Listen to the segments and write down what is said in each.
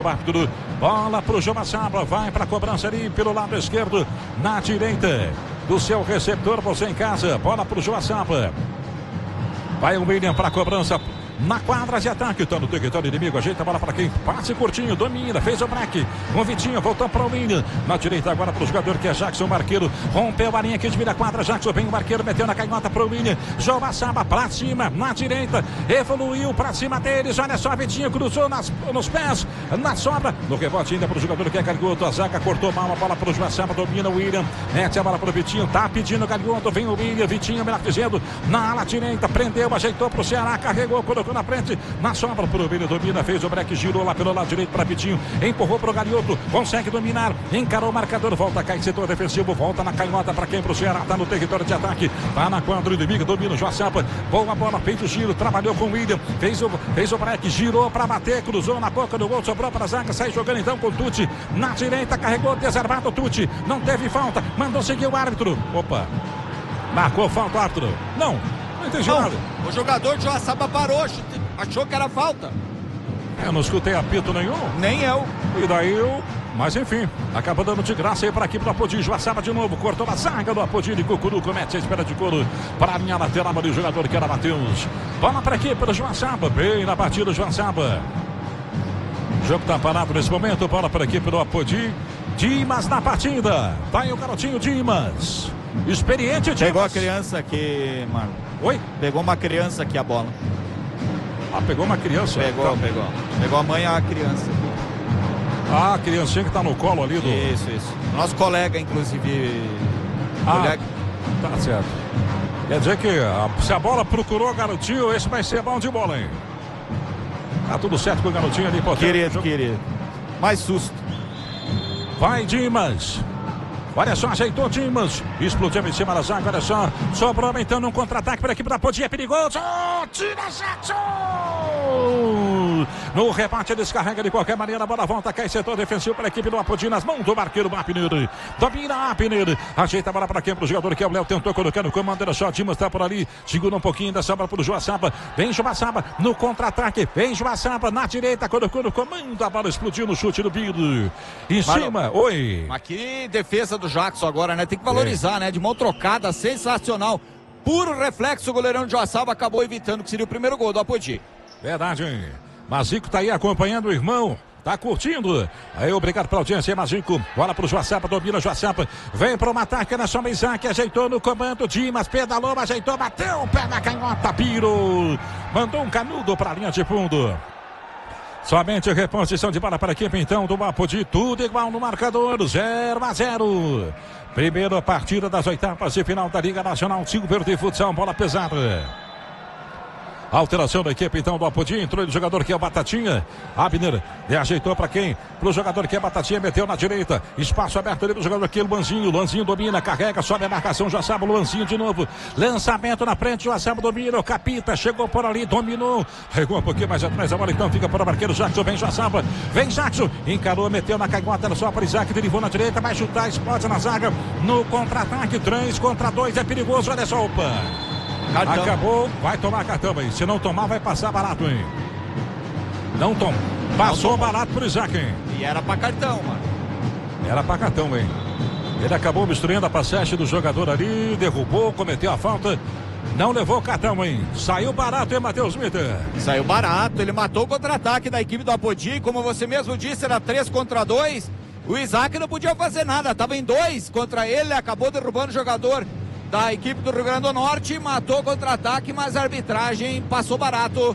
Árbitro, bola pro Joaçaba, vai para a cobrança ali pelo lado esquerdo, na direita do seu receptor, você em casa, bola pro Joaçaba. Vai o William para a cobrança na quadra de ataque, tá no território inimigo, ajeita a bola para quem? Passe curtinho, domina, fez o break, com Vitinho, voltou para o William, na direita agora para o jogador que é Jackson, marqueiro, rompeu a linha que divide a quadra, Jackson, vem o marqueiro, meteu na canhota para o William, Joaçaba para cima, na direita, evoluiu para cima deles, olha só, Vitinho cruzou nos pés, na sobra, no rebote ainda para o jogador que é Galhoto, a zaga cortou mal a bola para o Joaçaba, domina o William, mete a bola para o Vitinho, tá pedindo Galhoto, vem o William, Vitinho, melhor dizendo, na ala direita, prendeu, ajeitou para o Ceará, carregou, colocou na frente, na sobra pro William, domina, fez o break, girou lá pelo lado direito para Vitinho, empurrou pro Galhoto, consegue dominar, encarou o marcador, volta, cai setor defensivo, volta na canhota para quem? Pro Ceará, tá no território de ataque, tá na quadra inimiga, domina o Joaçaba, boa bola, fez o giro, trabalhou com o William, fez o break, girou para bater, cruzou na boca do gol, sobrou para a zaga, sai jogando então com o Tuti, na direita, carregou, desarmado o Tuti, não teve falta, mandou seguir o árbitro, opa, marcou falta o árbitro, não entendi nada. O jogador de Joaçaba parou, achou que era falta. Eu não escutei apito nenhum. Nem eu. E daí mas enfim, acaba dando de graça aí para aqui para Apodi, Joaçaba de novo, cortou a zaga do Apodi de Cucuru, comete a espera de couro para a linha lateral ali o jogador que era Matheus. Bola para aqui para o Joaçaba, bem na batida do Joaçaba. O jogo tá parado nesse momento, bola para aqui pelo Apodi. Dimas na partida, vai o garotinho Dimas. Experiente Dimas. Pegou a criança aqui, mano. Oi? Pegou uma criança aqui a bola. Ah, pegou uma criança? Pegou, pegou. Pegou a mãe e a criança. Ah, a criancinha que tá no colo ali do... Isso. Nosso colega, inclusive. Tá certo. Quer dizer que se a bola procurou o garotinho, esse vai ser bom de bola, hein? Tá tudo certo com o garotinho ali. Querido. Mais susto. Vai, Dimas. Olha só, ajeitou Dimas. Explodiu em cima da zaga, olha só. Sobrou então num contra-ataque para a equipe da Apodi, é perigoso. Tira Jackson! No rebate, descarrega de qualquer maneira, a bola volta, cai setor defensivo para a equipe do Apodi, nas mãos do marqueiro Abner. Domina Abner, ajeita a bola para quem? Para o jogador que é o Léo, tentou colocar no comando, olha só, Dimas está por ali, segura um pouquinho da sobra para o Joaçaba, vem Joaçaba no contra-ataque, vem Joaçaba na direita, colocou no comando, a bola explodiu no chute do Biro. Em cima, oi. Mas que defesa do Jackson agora, né? Tem que valorizar, né? De mão trocada, sensacional. Puro reflexo, o goleirão de Joaçaba acabou evitando que seria o primeiro gol do Apodi. Verdade, hein? Mazico tá aí acompanhando o irmão. Tá curtindo. Aí, obrigado pela audiência, Mazico. Bola pro Joaçaba, domina o Joaçaba. Vem pro ataque, na sua Isaac, ajeitou no comando. Dimas, pedalou, ajeitou, bateu o pé na canhota, Piro. Mandou um canudo pra linha de fundo. Somente reposição de bola para a equipe, então, do Apodi. Tudo igual no marcador, 0-0. Primeira partida das oitavas de final da Liga Nacional Silver de Futsal, bola pesada. Alteração da equipe então do Apodi, entrou o jogador que é o Batatinha, Abner, ajeitou para quem? Para o jogador que é Batatinha, meteu na direita, espaço aberto ali para o jogador que é o Luanzinho domina, carrega, sobe a marcação, Joaçaba, Luanzinho de novo, lançamento na frente, Joaçaba domina, o Capita chegou por ali, dominou, regou um pouquinho mais atrás, a bola então fica para o marqueiro Jackson, vem Joaçaba, vem Jackson, encarou, meteu na canhota, só para Isaac, derivou na direita, vai chutar, explode na zaga, no contra-ataque, 3 contra 2, é perigoso, olha só, opa. Cartão. Acabou, vai tomar cartão aí. Se não tomar, vai passar barato, hein? Não toma. Passou barato pro Isaac, hein? E era pra cartão, mano. Era pra cartão, hein? Ele acabou obstruindo a passagem do jogador ali, derrubou, cometeu a falta. Não levou o cartão, hein? Saiu barato, hein, Matheus Mitter? Saiu barato, ele matou o contra-ataque da equipe do Apodi. Como você mesmo disse, era 3 contra 2. O Isaac não podia fazer nada, tava em 2 contra ele, acabou derrubando o jogador da equipe do Rio Grande do Norte, matou o contra-ataque, mas a arbitragem passou barato.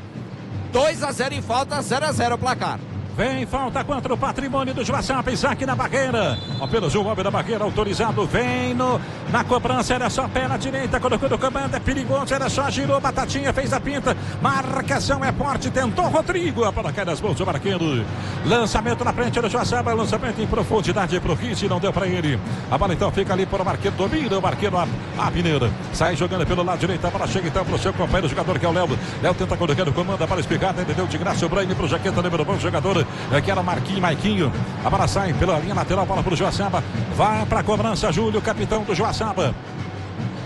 2-0 em falta, 0-0 o placar. Vem falta contra o patrimônio do Joaçaba, Isaac na barreira. Apenas o homem da barreira autorizado. Vem na cobrança, era só pé na direita, colocou no comando, é perigoso, era só, girou, Batatinha, fez a pinta. Marcação é forte, tentou Rodrigo, a bola cai nas mãos do marqueiro. Lançamento na frente do Joaçaba, lançamento em profundidade pro Rich, não deu pra ele. A bola então fica ali para o marqueiro, domina o marqueiro Abner. Sai jogando pelo lado direito, a bola chega então pro seu companheiro, jogador que é o Léo. Léo tenta colocar no comando, a bola espigada, ele deu de graça o Braine pro jaqueta, número 1, jogador. Que era Maiquinho, a bola sai pela linha lateral, bola para o Joaçaba, vai para a cobrança, Júlio, capitão do Joaçaba.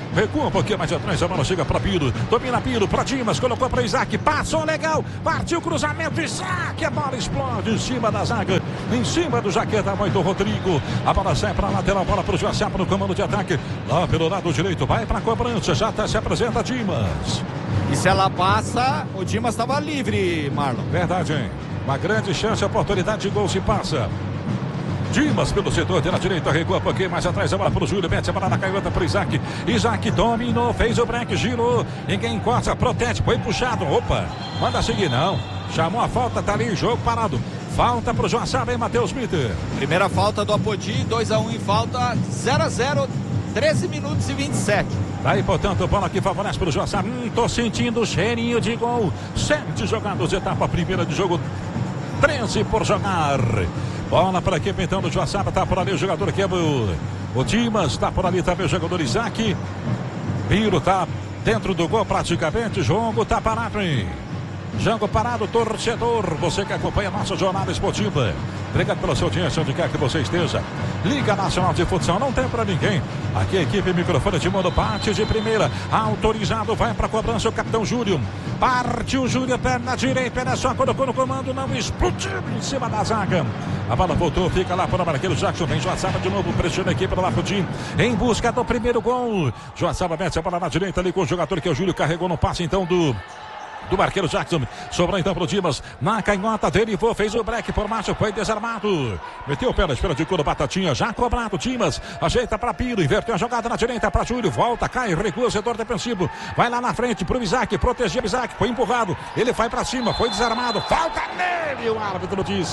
recua um pouquinho mais atrás, a bola chega para Piro, domina Piro, para Dimas, colocou para Isaac, passou legal, partiu cruzamento, Isaac, a bola explode em cima da zaga, em cima do Jaqueta, muito Rodrigo, a bola sai para a lateral, bola para o Joaçaba no comando de ataque, lá pelo lado direito, vai para a cobrança, já se apresenta Dimas. E se ela passa, o Dimas estava livre, Marlon. Verdade, hein? Uma grande chance, oportunidade de gol se passa. Dimas pelo setor de na direita, recua um pouquinho mais atrás, a bola para o Júlio, mete a bola na canhota para o Isaac. Isaac dominou, fez o break, girou, ninguém encosta, protege, foi puxado, opa, manda seguir, não. Chamou a falta, tá ali, jogo parado. Falta para o Joaçaba, hein, Matheus Mitter. Primeira falta do Apodi, 2-1 em falta, 0-0, 13 minutos e 27. Daí, portanto, bola que favorece para o Joaçaba. Tô sentindo cheirinho de gol. 7 jogados, etapa primeira de jogo, 13 por jogar. Bola para a equipe então do Joaçaba, tá por ali o jogador que é o Dimas, tá por ali também o jogador Isaac. Piro tá dentro do gol praticamente, jogo tá parado, hein? Jogo parado, torcedor, você que acompanha a nossa jornada esportiva. Obrigado pela sua audiência, onde quer que você esteja. Liga Nacional de Futsal, não tem pra ninguém. Aqui a equipe microfone de mando, parte de primeira. Autorizado, vai pra cobrança o capitão Júlio. Partiu Júlio, perna direita, olha só, colocou no comando, não explodiu em cima da zaga. A bola voltou, fica lá para o Marqueiro Jackson. Vem Joaçaba de novo, pressiona aqui pelo Lapudim. Em busca do primeiro gol. Joaçaba mete a bola na direita ali com o jogador que é o Júlio. Carregou no passe então do Marqueiro Jackson, sobrou então pro Dimas, na canhota dele, fez o break por macho, foi desarmado, meteu o pé na espera de couro, Batatinha, já cobrado, Dimas, ajeita para Piro, inverteu a jogada na direita para Júlio, volta, cai, recua o setor defensivo, vai lá na frente pro Isaac, protegeu o Isaac, foi empurrado, ele vai para cima, foi desarmado, falta nele, o árbitro disse.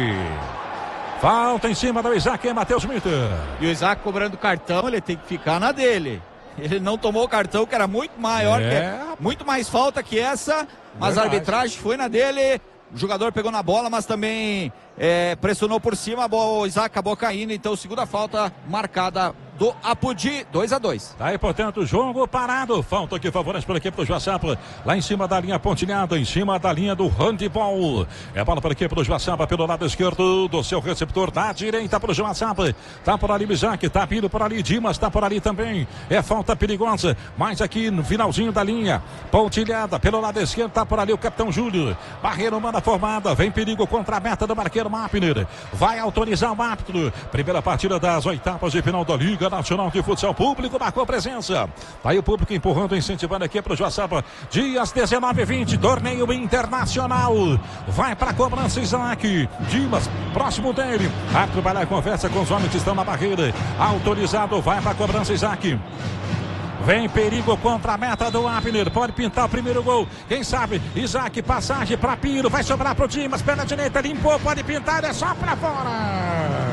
Falta em cima do Isaac, Matheus Mitter. E o Isaac cobrando cartão, ele tem que ficar na dele. Ele não tomou o cartão, que era muito maior, muito mais falta que essa, mas a arbitragem foi na dele. O jogador pegou na bola, mas também pressionou por cima, o Isaac acabou caindo, então segunda falta marcada do Apodi, 2-2. Aí, portanto, jogo parado. Falta que favorece para a equipe do Joaçaba. Lá em cima da linha pontilhada, em cima da linha do handball. É bola para a equipe do Joaçaba pelo lado esquerdo do seu receptor. Da direita para o Joaçaba. Tá por ali o Isaac, tá vindo por ali Dimas, tá por ali também. É falta perigosa. Mas aqui no finalzinho da linha, pontilhada pelo lado esquerdo, tá por ali o capitão Júlio. Barreira humana formada. Vem perigo contra a meta do Marqueiro Mapner. Vai autorizar o árbitro. Primeira partida das oitavas de final da Liga Nacional de Futsal. Público marcou presença. Aí o público empurrando, incentivando aqui para o Joaçaba. Dias 19-20, torneio internacional. Vai para a cobrança Isaac. Dimas, próximo dele. Árbitro vai lá e conversa com os homens que estão na barreira. Autorizado, vai para a cobrança Isaac. Vem perigo contra a meta do Abner. Pode pintar o primeiro gol. Quem sabe? Isaac, passagem para Piro. Vai sobrar para o Dimas. Perna direita, limpou. Pode pintar. É só para fora.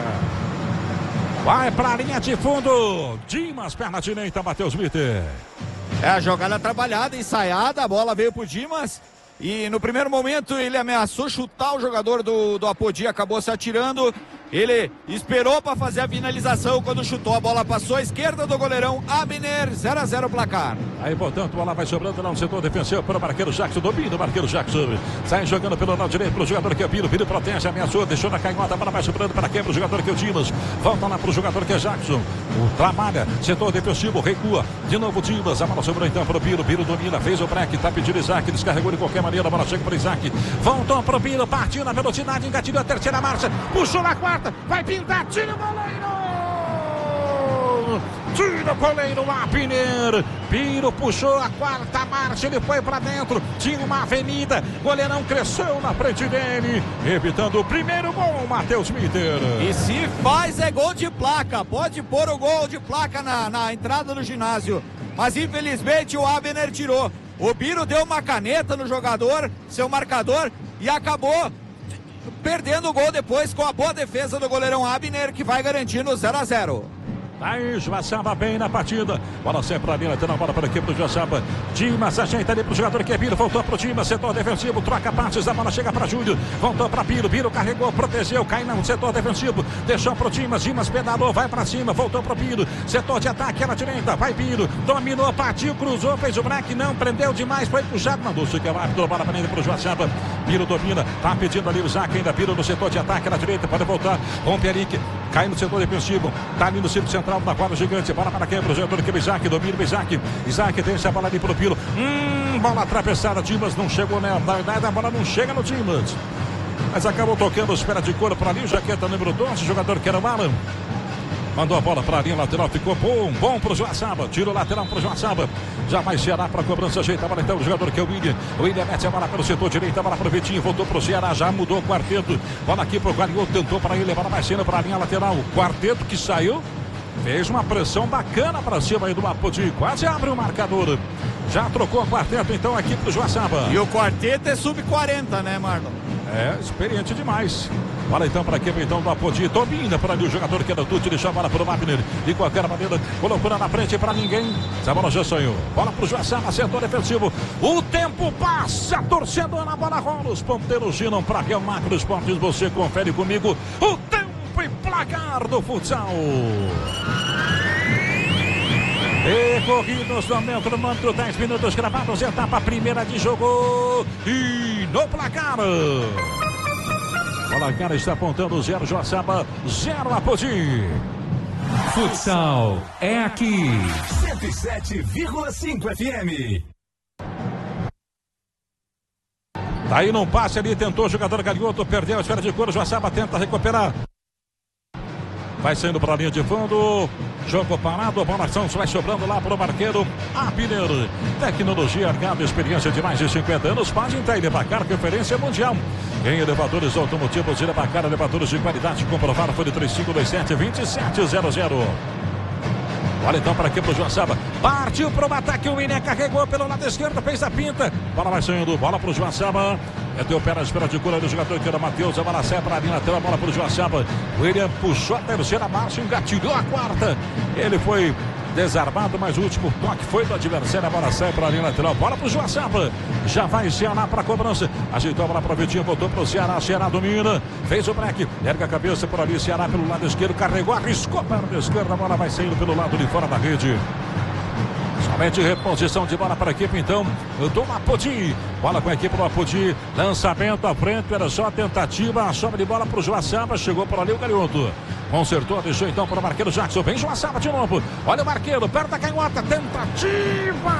Vai para a linha de fundo. Dimas, perna direita, Matheus Mitter. A jogada trabalhada, ensaiada. A bola veio pro Dimas. E no primeiro momento ele ameaçou chutar o jogador do Apodi. Acabou se atirando. Ele esperou para fazer a finalização. Quando chutou, a bola passou à esquerda do goleirão Abner. 0-0 placar. Aí, portanto, a bola vai sobrando lá no setor defensivo para o Marqueiro Jackson. Domina o Marqueiro Jackson. Sai jogando pelo lado direito para o jogador que é Piro. Piro protege, ameaçou, deixou na canhota. A bola vai sobrando para quem? Para o jogador que é o Dimas. Volta lá para o jogador que é Jackson. Trabalha, setor defensivo, recua. De novo Dimas. A bola sobrou então para o Piro. Piro domina, fez o break. Tá pedindo Isaac. Descarregou de qualquer maneira. A bola chega para Isaac. Voltou para o Piro. Partiu na velocidade. Engatilhou a terceira marcha. Puxou na quarta. Vai pintar. Tira o goleiro! Tira o goleiro Abner. Piro puxou a quarta marcha, ele foi pra dentro. Tinha uma avenida, goleirão cresceu na frente dele, evitando o primeiro gol, Matheus Mitter. E se faz é gol de placa, pode pôr o gol de placa na entrada do ginásio. Mas infelizmente o Abner tirou. O Piro deu uma caneta no jogador, seu marcador, e acabou perdendo o gol depois com a boa defesa do goleirão Abner, que vai garantindo 0-0. Aí Joaçaba bem na partida. Bola sempre ali, lateral, bola para a equipe do Joaçaba. Dimas ajeita ali para o jogador que é Piro. Voltou para o Dimas, setor defensivo, troca passes, a bola chega para Júlio. Voltou para Piro, Piro carregou, protegeu, cai no setor defensivo. Deixou para o Dimas, Dimas pedalou, vai para cima, voltou para o Piro. Setor de ataque na direita, vai Piro. Dominou, partiu, cruzou, fez o break, não prendeu demais, foi puxado. Mandou se quebrar, a bola para o Joaçaba. Piro domina, tá pedindo ali o Isaac ainda. Piro no setor de ataque na direita, pode voltar. Com o Perique, cai no setor defensivo, tá ali no círculo central da quadra gigante, bola para quem? Pro jogador que é o Isaac, domina o Isaac, deixa a bola ali pro Pilo, bola atravessada, Dimas não chegou, né? Na verdade a bola não chega no Dimas, mas acabou tocando os pés de couro para ali, jaqueta número 12, jogador que era o Alan. Mandou a bola para a linha lateral, ficou bom pro Joaçaba, tiro lateral pro Joaçaba, já vai Ceará para a cobrança, ajeita a bola então o jogador que é o William mete a bola pelo setor direito, a bola para o Vitinho, voltou pro Ceará, já mudou o quarteto, bola aqui pro Guarioto, tentou para ele, a bola vai sendo para a linha lateral, o quarteto que saiu, fez uma pressão bacana para cima aí do Apodi, quase abre o marcador, já trocou o quarteto então aqui pro Joaçaba. E o quarteto é sub-40, né, Marlon? É, experiente demais. Bola então para a equipe então do Apodi. Domina para ali o jogador que era o Tuti. Deixou a bola para o Wagner. De qualquer maneira, colocou na frente para ninguém. Essa bola já saiu. Bola para o Joaçaba, setor defensivo. O tempo passa. Torcedor na bola rola. Os ponteiros giram para Real Macro Esportes. Você confere comigo o tempo e placar do futsal. E corridos no metro, 10 minutos gravados, etapa primeira de jogo. E no placar. O placar está apontando 0 Joaçaba, 0 Apodi. Futsal é aqui. 107,5 FM. Tá aí num passe ali, tentou o jogador Galhoto, perdeu a esfera de couro, Joaçaba tenta recuperar. Vai saindo para a linha de fundo. Jogo parado, a bola vai sobrando lá para o marqueiro Abner. Tecnologia Argado, experiência de mais de 50 anos. Pode entrar Elevacar, referência mundial em elevadores automotivos. Elevacar, elevadores de qualidade. Comprovar foi de 3527-2700. Olha então para aqui pro Joaçaba. Partiu pro ataque. O William carregou pelo lado esquerdo, fez a pinta. Bola vai saindo, bola pro Joaçaba. Meteu o pé na espera de cura do jogador que era o Matheus. A bola sai para a linha lateral, a bola pro Joaçaba. William puxou a terceira marcha, engatilhou a quarta. Ele foi desarmado, mas o último toque foi do adversário. A bola sai para a linha lateral, bola pro Joaçaba. Já vai Ceará para a cobrança. Ajeitou a bola para o Vitinho, voltou pro Ceará. Ceará domina, fez o break, erga a cabeça por ali. Ceará pelo lado esquerdo, carregou, arriscou para a esquerda. A bola vai saindo pelo lado de fora da rede. Somente reposição de bola para a equipe então do Apodi. Bola com a equipe do Apodi. Lançamento à frente, era só a tentativa. A sobra de bola para o Joaçaba. Chegou por ali o Galhoto. Consertou, deixou então para o marqueiro Jackson. Vem Joaçaba de novo. Olha o marqueiro, perto da canhota. Tentativa.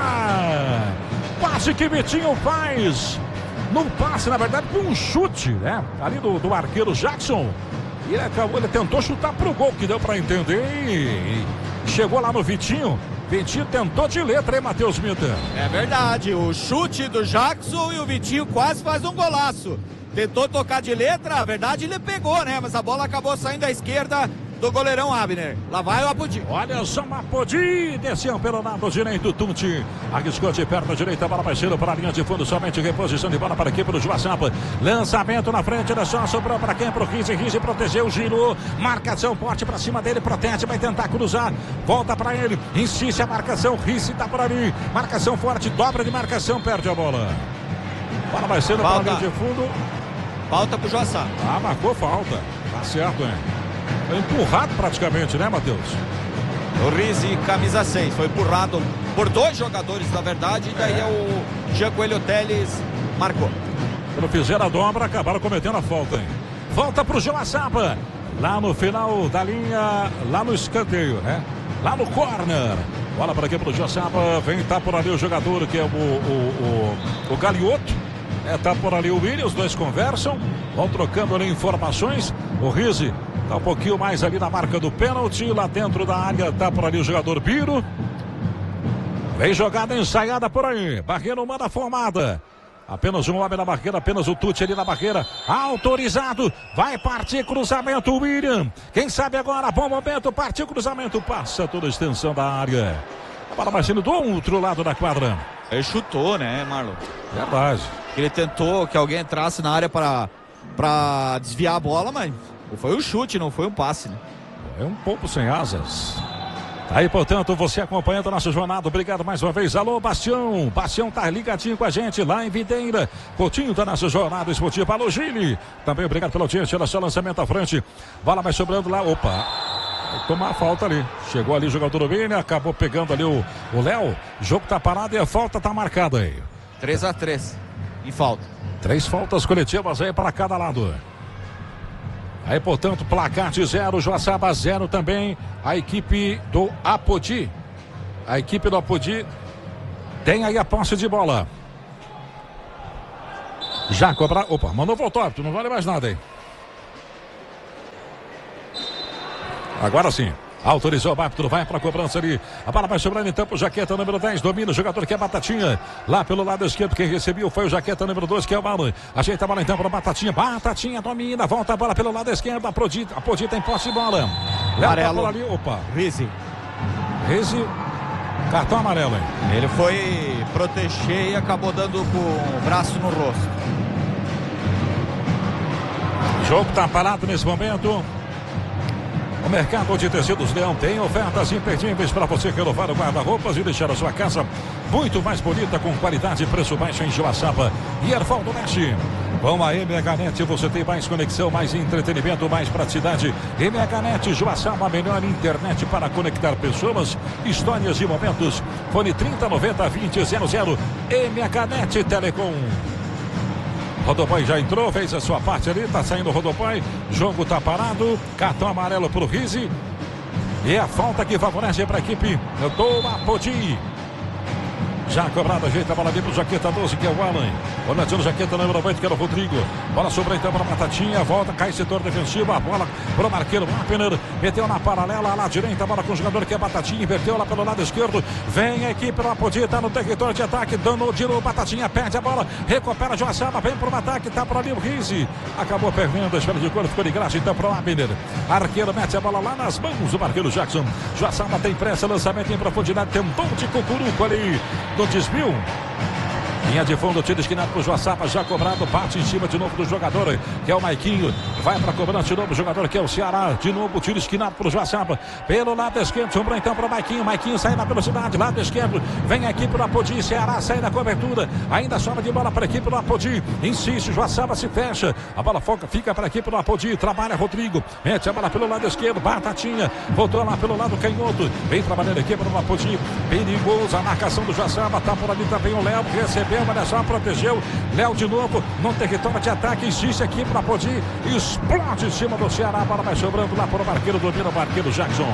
Passe que Vitinho faz. Não passe, na verdade, com um chute, né? Ali do arqueiro Jackson. E ele tentou chutar para o gol, que deu para entender. E chegou lá no Vitinho. Vitinho tentou de letra, hein, Matheus Mita? É verdade, o chute do Jackson e o Vitinho quase faz um golaço. Tentou tocar de letra, a verdade ele pegou, né? Mas a bola acabou saindo à esquerda do goleirão Abner. Lá vai o Apodi. Olha só o Apodi, desceu pelo lado direito, Tunti. Arriscou de perna direita, a bola vai sendo para a linha de fundo, somente reposição de bola para aqui para o Joaçaba. Lançamento na frente, ele só sobrou para quem? Para o Rizzi protegeu, girou. Marcação forte para cima dele, protege, vai tentar cruzar. Volta para ele, insiste a marcação, Rizzi está por ali. Marcação forte, dobra de marcação, perde a bola. Bola vai sendo para a linha de fundo. Falta pro Joaçaba. Ah, marcou falta. Tá certo, hein? Foi empurrado praticamente, né, Matheus? O Rizzi, camisa 6, foi empurrado por dois jogadores, na verdade, e daí o Jean Coelho Teles marcou. Quando fizeram a dobra, acabaram cometendo a falta, hein? Volta pro Joaçaba, lá no final da linha, lá no escanteio, né? Lá no corner. Bola para aqui pro Joaçaba, vem, tá por ali o jogador que é o Galhoto. Tá por ali o William, os dois conversam, vão trocando ali informações. O Rizzi tá um pouquinho mais ali na marca do pênalti, lá dentro da área tá por ali o jogador Biro. Vem jogada ensaiada por aí, barreira humana formada. Apenas um homem na barreira, apenas o Tuti ali na barreira. Autorizado, vai partir cruzamento William. Quem sabe agora, bom momento, partiu cruzamento, passa toda a extensão da área. A bola vai sendo do outro lado da quadra. Ele chutou, né, Marlon? Verdade. Ele tentou que alguém entrasse na área para desviar a bola, mas foi um chute, não foi um passe, né? É um pouco sem asas. Tá aí, portanto, você acompanhando a nossa jornada. Obrigado mais uma vez. Alô, Bastião. Bastião tá ligadinho com a gente lá em Videira. Coutinho da nossa jornada esportiva. Alô, Gili. Também obrigado pela audiência. Olha só, lançamento à frente. Bola vai sobrando lá. Opa. Vai tomar a falta ali. Chegou ali o jogador do Vini. Acabou pegando ali o Léo. O jogo tá parado e a falta tá marcada aí. 3-3. Em falta. 3 faltas coletivas aí para cada lado. Aí, portanto, placar de 0, Joaçaba 0 também. A equipe do Apodi. A equipe do Apodi tem aí a posse de bola. Já cobrar. Opa, mandou voltar, não vale mais nada aí. Agora sim. Autorizou o árbitro, vai para a cobrança ali. A bola vai sobrando então para o Jaqueta número 10. Domina o jogador que é Batatinha. Lá pelo lado esquerdo, quem recebeu foi o Jaqueta número 2, que é o Marlon. Ajeita a bola então para o Batatinha. Batatinha domina, volta a bola pelo lado esquerdo. A Podi tem posse de bola. Leva a bola ali. Opa. Rizzi. Cartão amarelo, hein? Ele foi proteger e acabou dando com o braço no rosto. O jogo está parado nesse momento. O mercado de tecidos Leão tem ofertas imperdíveis para você renovar o guarda-roupas e deixar a sua casa muito mais bonita, com qualidade e preço baixo em Joaçaba e Erval do Leste. Com a MHNet você tem mais conexão, mais entretenimento, mais praticidade. MHNet Joaçaba, a melhor internet para conectar pessoas, histórias e momentos. Fone 3090-2000. MHNet Telecom. Rodoboy já entrou, fez a sua parte ali, tá saindo o Rodoboy, jogo tá parado, cartão amarelo pro Rizzi. E a falta que favorece para a equipe do Apodi. Já cobrado, ajeita a bola ali pro Jaqueta 12, que é o Alan. Olhando o Jaqueta número 8, que era o Rodrigo. Bola sobre então para Batatinha, volta, cai setor defensivo, a bola pro marqueiro Wapner. Meteu na paralela, lá direita, a bola com o jogador que é Batatinha, inverteu lá pelo lado esquerdo. Vem a equipe do Apodi, tá no território de ataque, dando tiro, Batatinha perde a bola, recupera Joaçaba, vem pro ataque, tá por ali o Rizzi. Acabou perdendo, a esfera de cor, ficou de graça então pro Wapner. Arqueiro mete a bola lá nas mãos do marqueiro Jackson. Joaçaba tem pressa, lançamento em profundidade, tem um tom de cucuruco ali no desvio. Linha de fundo, tiro esquinado pro Joaçaba, já cobrado, bate em cima de novo do jogador, que é o Maiquinho. Vai pra cobrança de novo o jogador, que é o Ceará. De novo, tiro esquinado pro Joaçaba. Pelo lado esquerdo, sobrou então pro Maiquinho. Maiquinho sai na velocidade, lado esquerdo. Vem a equipe do Apodi, Ceará sai na cobertura. Ainda sobra de bola para a equipe do Apodi. Insiste, Joaçaba se fecha. A bola fica para a equipe do Apodi. Trabalha Rodrigo. Mete a bola pelo lado esquerdo. Batatinha. Voltou lá pelo lado canhoto. Vem trabalhando a equipe do Apodi. Perigosa a marcação do Joaçaba. Tá por ali também o Léo. Recebeu, olha só, protegeu. Léo de novo no território de ataque. Insiste aqui para Apodi. Explode em cima do Ceará. A bola vai sobrando lá para o marqueiro. Domina o marqueiro Jackson.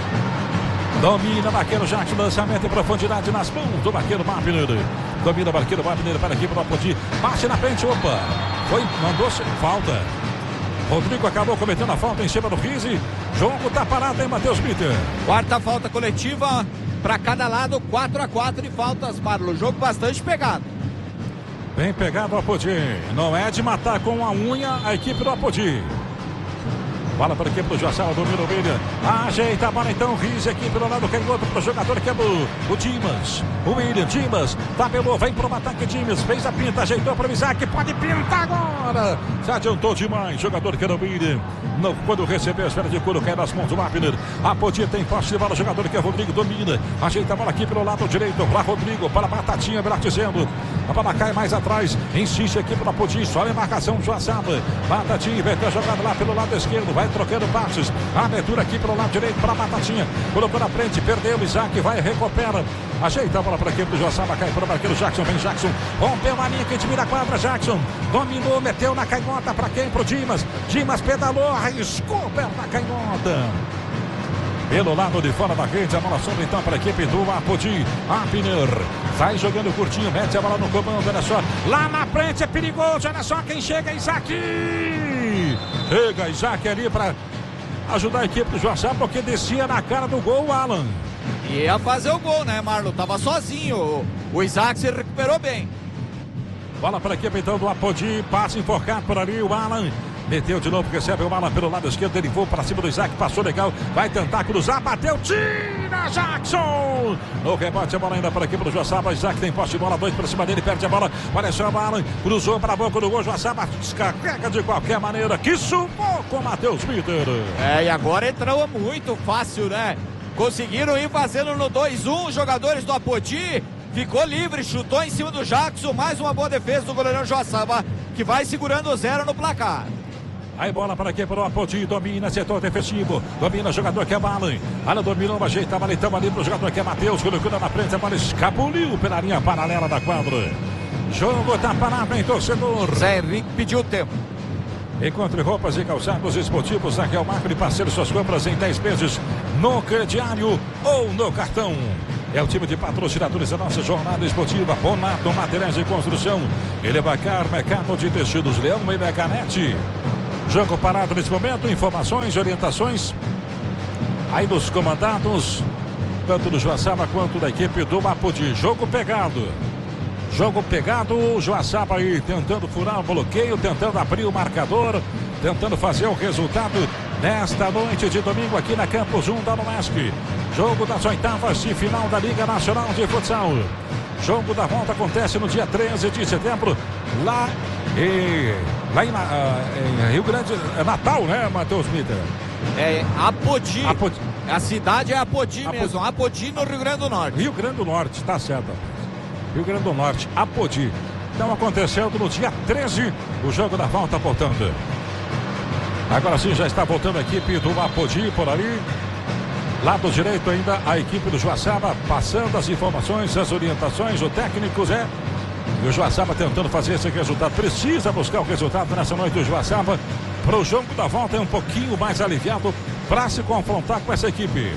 Domina o marqueiro Jackson. Lançamento em profundidade nas mãos do marqueiro Wapner. Domina o marqueiro Wapner para a equipe do Apodi. Passe na frente. Opa. Mandou-se falta. Rodrigo acabou cometendo a falta em cima do Rizzi. Jogo tá parado, hein, Matheus Bitter? Quarta falta coletiva para cada lado, 4-4 de faltas, Marlon. Jogo bastante pegado. Bem pegado o Apodi. Não é de matar com a unha a equipe do Apodi. Bola para a equipe do Joaçaba, domina o William. Ajeita a bola então, Rizzi aqui pelo lado canhoto para o jogador que é o Dimas. O William, Dimas, tabelou, vem para o ataque Dimas, fez a pinta, ajeitou para o Isaac, pode pintar agora. Se adiantou demais, jogador que era o William. Quando recebeu a esfera de couro, cai nas mãos do Wapner. Apodi tem posse de bola, jogador que é Rodrigo, domina. Ajeita a bola aqui pelo lado direito para Rodrigo, para Batatinha, melhor dizendo. A bola cai mais atrás, insiste aqui para Apodi, só em marcação do Joaçaba. Batatinha inverteu a jogada lá pelo lado esquerdo, vai trocando passes. A abertura aqui pelo lado direito para Batatinha. Colocou na frente, perdeu o Isaac, vai, recupera. Ajeita a bola para a equipe do Joaçaba, cai para o marqueiro Jackson, vem Jackson. Rompeu a linha que tira a quadra, Jackson. Dominou, meteu na canhota para quem? Pro Dimas. Dimas pedalou, arriscou perto da canhota. Pelo lado de fora da rede, a bola sobe então para a equipe do Apodi. Wapner sai jogando curtinho, mete a bola no comando, olha só. Lá na frente é perigoso, olha só quem chega, Isaac. Chega Isaac ali para ajudar a equipe do Joaçaba, porque descia na cara do gol o Alan. Ia fazer o gol, né, Marlon? Tava sozinho. O Isaac se recuperou bem. Bola para a equipe então do Apodi, passe enforcado por ali o Alan. Meteu de novo, recebe o Alan pelo lado esquerdo, ele voa para cima do Isaac, passou legal, vai tentar cruzar, bateu, tira Jackson! No rebote, a bola ainda para a equipe do Joaçaba, Isaac tem posse de bola, 2 para cima dele, perde a bola, olha só o Alan, cruzou para a boca do gol, Joaçaba descarrega de qualquer maneira, que sufoco o Matheus Bitter. E agora entrou muito fácil, né? Conseguiram ir fazendo no 2-1, os jogadores do Apodi. Ficou livre, chutou em cima do Jackson, mais uma boa defesa do goleirão Joaçaba, que vai segurando o 0 no placar. Aí bola para aqui para o Apodi, domina setor defensivo, domina o jogador que é Alan. Alan dominou, ajeita a bola então ali para o jogador que é Matheus, colocou na frente, a bola escapuliu pela linha paralela da quadra. Jogo tá parado, hein, torcedor? Zé Henrique pediu tempo. Encontre roupas e calçados esportivos na Real Macro e parceire suas compras em 10 vezes no crediário ou no cartão. É o time de patrocinadores da nossa jornada esportiva. Bonato Materiais de Construção, Elevacar, Mercado de Tecidos Leão e Meganet. Jogo parado nesse momento, informações, orientações aí dos comandados, tanto do Joaçaba quanto da equipe do Apodi. Jogo pegado, o Joaçaba aí tentando furar o bloqueio, tentando abrir o marcador, tentando fazer o resultado nesta noite de domingo aqui na Campus 1 da Unesc. Jogo das oitavas de final da Liga Nacional de Futsal. Jogo da volta acontece no dia 13 de setembro, lá em Rio Grande, Natal, né, Matheus Mitter? É Apodi. A cidade é Apodi mesmo, Apodi no Rio Grande do Norte. Rio Grande do Norte, tá certo. Rio Grande do Norte, Apodi. Então acontecendo no dia 13 o jogo da volta, portanto. Agora sim já está voltando a equipe do Apodi por ali. Lado direito ainda a equipe do Joaçaba, passando as informações, as orientações, o técnico Zé. E o Joaçaba tentando fazer esse resultado. Precisa buscar o resultado nessa noite do Joaçaba. Para o jogo da volta é um pouquinho mais aliviado para se confrontar com essa equipe.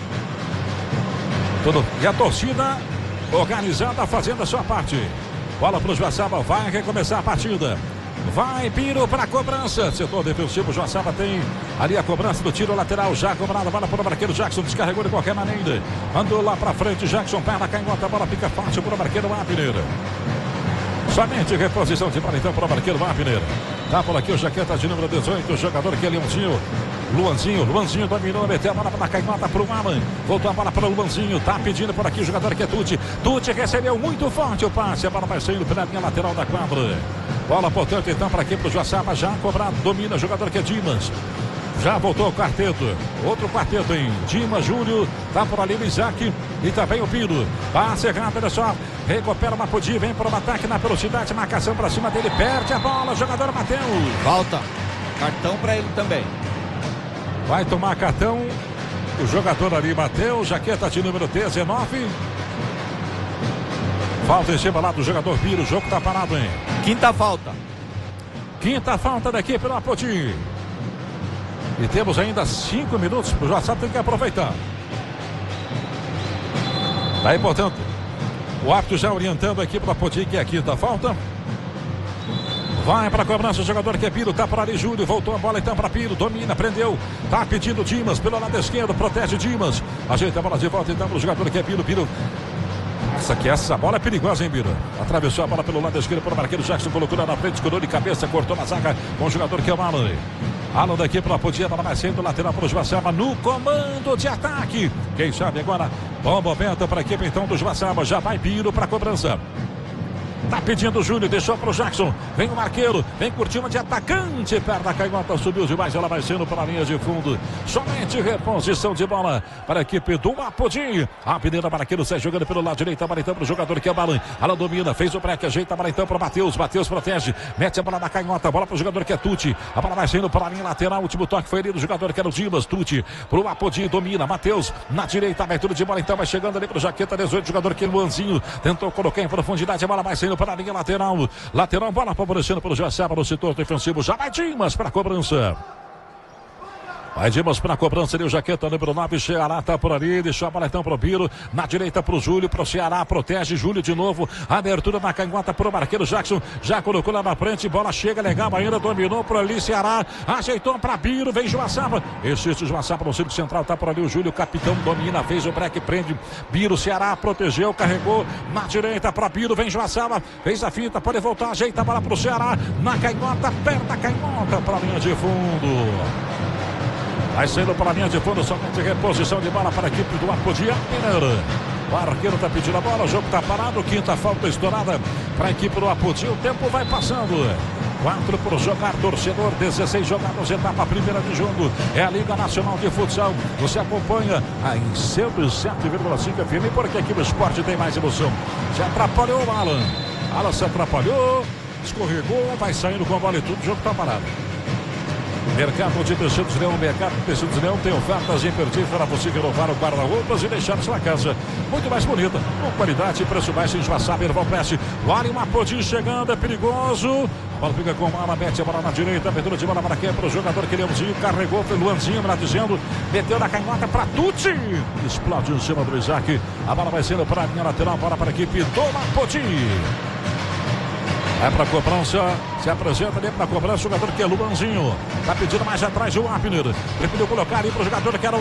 E a torcida organizada fazendo a sua parte. Bola para o Joaçaba, vai recomeçar a partida. Vai Piro para a cobrança. Setor defensivo, Joaçaba tem ali a cobrança do tiro lateral. Já cobrada, bola para o barqueiro Jackson. Descarregou de qualquer maneira. Mandou lá para frente, Jackson, perna canhota, a bola fica fácil para o barqueiro Abner. Somente reposição de bola então para o barqueiro Abner. Tá por aqui o jaqueta de número 18, o jogador que é Leãozinho. Luanzinho dominou, meteu a bola para a canhota para o Alan. Voltou a bola para o Luanzinho. Tá pedindo por aqui o jogador que é Tuti. Tuti recebeu muito forte o passe. A bola vai saindo pela linha lateral da quadra. Bola, portanto, então para aqui para o Joaçaba. Já cobrado, domina o jogador que é Dimas. Já voltou o quarteto. Outro quarteto em Dimas, Júlio. Tá por ali o Isaac. E também o Piro. Passe errado, olha só. Recupera o Apodi. Vem para o ataque na velocidade. Marcação para cima dele. Perde a bola. Jogador Matheus. Falta. Cartão para ele também. Vai tomar cartão o jogador ali, Matheus, jaqueta de número 19. Falta em cima lá do jogador Piro, o jogo tá parado, hein? Quinta falta da equipe do Apodi. E temos ainda 5 minutos, o Joaçaba tem que aproveitar. Daí, portanto, o árbitro já orientando a equipe do Apodi, que é a quinta falta. Vai para a cobrança o jogador que é Piro, tá por ali Júlio, voltou a bola então para Piro, domina, prendeu, tá pedindo Dimas pelo lado esquerdo, protege Dimas, ajeita a bola de volta então para o jogador que é Piro. Essa bola é perigosa, hein, Biro? Atravessou a bola pelo lado esquerdo para o marqueiro Jackson, colocou lá na frente, escurou de cabeça, cortou na zaga com o jogador que é o Alan. Alan daqui para a Apodi, a bola vai saindo lateral para o Joaçaba no comando de ataque. Quem sabe agora, bom momento para a equipe então do Joaçaba, já vai Piro para a cobrança. Tá pedindo o Júnior, deixou pro Jackson. Vem o marqueiro, vem curtir uma de atacante. Perna canhota, subiu demais, ela vai sendo para a linha de fundo. Somente reposição de bola para a equipe do Apodi. A Peneira Marqueiro sai jogando pelo lado direito. A bola então para o jogador que é o Balan. Ela domina, fez o break, ajeita a bola então para o Matheus. Matheus protege, mete a bola na canhota. Bola para o jogador que é Tuti. A bola vai saindo para a linha lateral. O último toque foi ali do jogador que era o Dimas. Tuti pro Apodi, domina. Matheus na direita, abertura de bola então vai chegando ali para o jaqueta 18. Jogador que é Luanzinho. Tentou colocar em profundidade. A bola vai saindo para a linha lateral, bola favorecendo pelo Joaçaba no setor defensivo, já vai Dimas para a cobrança. Vai Dimas para a cobrança ali, o jaqueta número 9, Ceará tá por ali, deixou a bola então pro Piro, na direita pro Júlio, pro Ceará, protege Júlio de novo, abertura na canhota pro marqueiro Jackson, já colocou lá na frente, bola chega legal ainda, dominou por ali Ceará, ajeitou para Piro, vem Joaçaba, existe o Joaçaba no círculo central, tá por ali o Júlio, capitão domina, fez o break, prende, Piro, Ceará, protegeu, carregou, na direita para Piro, vem Joaçaba, fez a fita, pode voltar, ajeita a bola pro Ceará, na canhota, perto da canhota, para a linha de fundo. Vai saindo para a linha de fundo, somente reposição de bola para a equipe do Apodi. O arqueiro está pedindo a bola, o jogo está parado, quinta falta estourada para a equipe do Apodi. O tempo vai passando. 4 por jogar, torcedor, 16 jogados, etapa primeira de jogo. É a Liga Nacional de Futsal. Você acompanha em 107,5 FM, porque aqui o esporte tem mais emoção. Se atrapalhou o Alan. Alan se atrapalhou, escorregou, vai saindo com a bola e tudo, o jogo está parado. Mercado de Tecidos Leão. Mercado de Tecidos Leão tem ofertas imperdíveis para você renovar o guarda-roupas e deixar sua casa muito mais bonita, com qualidade e preço baixo em Joaçaba, Erval Preste. Olha uma Apodi chegando, é perigoso. Bola fica com Mala, mete a bola na direita, abertura de bola para quem? Para o jogador que Leãozinho carregou, foi Luanzinho, lá dizendo, meteu na canhota para Tucci. Explode em cima do Isaac. A bola vai sendo para a linha lateral, bola para a equipe do Apodi. É para cobrança, se apresenta ali para cobrança o jogador que é Luanzinho. Tá pedindo mais atrás o Abner. Preferiu colocar ali para o jogador que era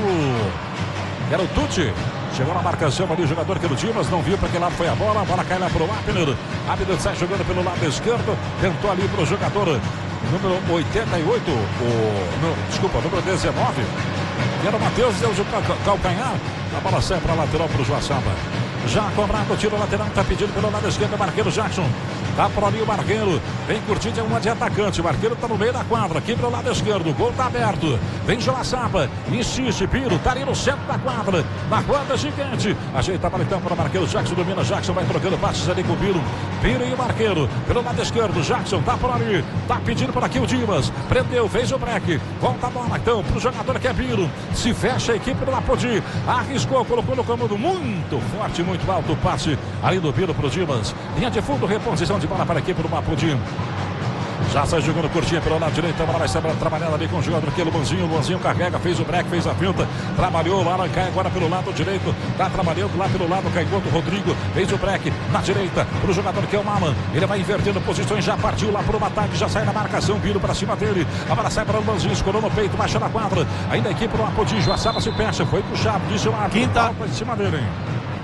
o Tucci. Chegou na marcação ali o jogador que era o Dimas, não viu para que lado foi a bola cai lá para o Abner. Abner sai jogando pelo lado esquerdo, tentou ali para o jogador número 88, número 19. Que era o Matheus, deu de calcanhar. A bola sai para a lateral para o Joaçaba. Já cobrado o tiro lateral, está pedindo pelo lado esquerdo o Marqueiro Jackson. Tá por ali o Marqueiro, vem curtindo uma de atacante. O Marqueiro tá no meio da quadra, aqui pro lado esquerdo. O gol tá aberto. Vem Joaçaba, insiste, Piro, tá ali no centro da quadra. Na quadra gigante. Ajeita a bola então para o Marqueiro Jackson. Domina Jackson, vai trocando passes ali com o Piro. Piro e o Marqueiro, pelo lado esquerdo. Jackson tá por ali, tá pedindo por aqui o Dimas. Prendeu, fez o break. Volta a bola então pro jogador que é Piro. Se fecha a equipe do Apodi. Arriscou, colocou no comando muito forte, muito alto o passe ali do Piro pro Dimas. Linha de fundo, reposição de bola para a equipe do Apodi. Já sai jogando curtinha pelo lado direito, a bola vai ser trabalhando ali com o jogador aqui, Luanzinho. Luanzinho carrega, fez o break, fez a finta, trabalhou, o Alan cai agora pelo lado direito, tá trabalhando lá pelo lado, Caigoto, Rodrigo, fez o break na direita, pro jogador que é o Maman, ele vai invertendo posições, já partiu lá pro ataque, já sai na marcação, Piro para cima dele, a bola sai para o Luanzinho, escorou no peito, baixa na quadra, ainda a equipe do Apodi, Joaçaba se fecha, foi puxado, disse o árbitro, falta em cima dele, hein?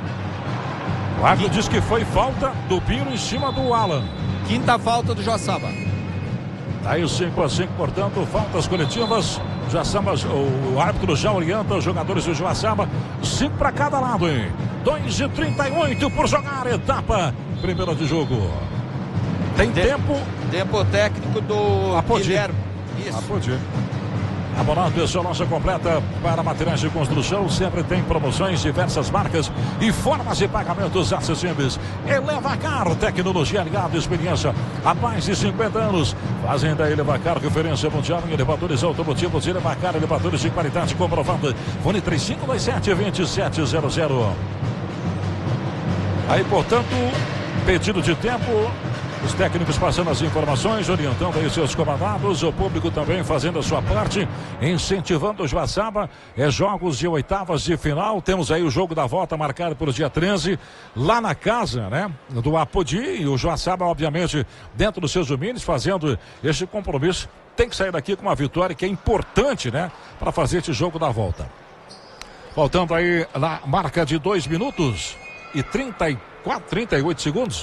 O árbitro diz que foi falta do Piro em cima do Alan. Quinta falta do Joaçaba. Tá aí o 5-5, portanto, faltas coletivas. Joaçaba, o árbitro já orienta os jogadores do Joaçaba. 5 para cada lado, hein? 2:38 por jogar, etapa primeira de jogo. Tem tempo. Tempo técnico do Apodi. Guilherme. Isso. Apodi. Abonato, sua loja completa para materiais de construção, sempre tem promoções, diversas marcas e formas de pagamentos acessíveis. Elevacar, tecnologia ligada, experiência há mais de 50 anos. Fazem da Elevacar referência mundial em elevadores automotivos. Elevacar, elevadores de qualidade comprovada. Fone 3527-2700. Aí, portanto, pedido de tempo. Os técnicos passando as informações, orientando aí seus comandados, o público também fazendo a sua parte, incentivando o Joaçaba. Jogos de oitavas de final. Temos aí o jogo da volta marcado para o dia 13, lá na casa, né, do Apodi. E o Joaçaba, obviamente, dentro dos seus domínios, fazendo este compromisso. Tem que sair daqui com uma vitória que é importante, né, para fazer este jogo da volta. Faltando aí na marca de 2 minutos e 38 segundos.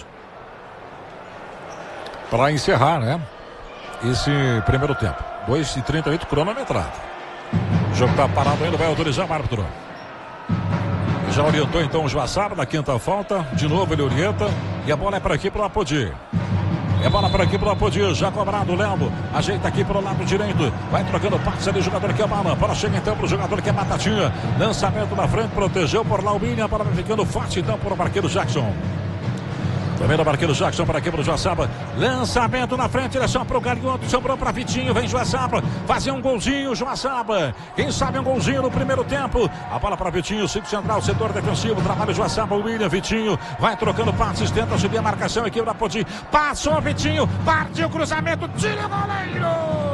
Para encerrar, né, esse primeiro tempo. 2:38 cronometrado. O jogo está parado ainda, vai autorizar o árbitro. Já orientou então o Joaçaba na quinta falta. De novo ele orienta. E a bola é para aqui para o Apodi. É bola para aqui para o Apodi. Já cobrado o Léo. Ajeita aqui para o lado direito. Vai trocando passes ali o jogador que é o Maman. Bola chega então para o jogador que é Batatinha. Lançamento na frente, protegeu por Laubinha. A bola vai ficando forte então para o Marqueiro Jackson. Também o Marqueiro Jackson para aqui para o Joaçaba. Lançamento na frente, ele é só para o Galhoto, sobrou para Vitinho, vem Joaçaba, fazer um golzinho, Joaçaba. Quem sabe um golzinho no primeiro tempo. A bola para Vitinho, 5 central, setor defensivo, trabalha o Joaçaba, o William, Vitinho, vai trocando passes, tenta subir a marcação aqui para Apodi. Passou Vitinho, partiu o cruzamento, tira o goleiro.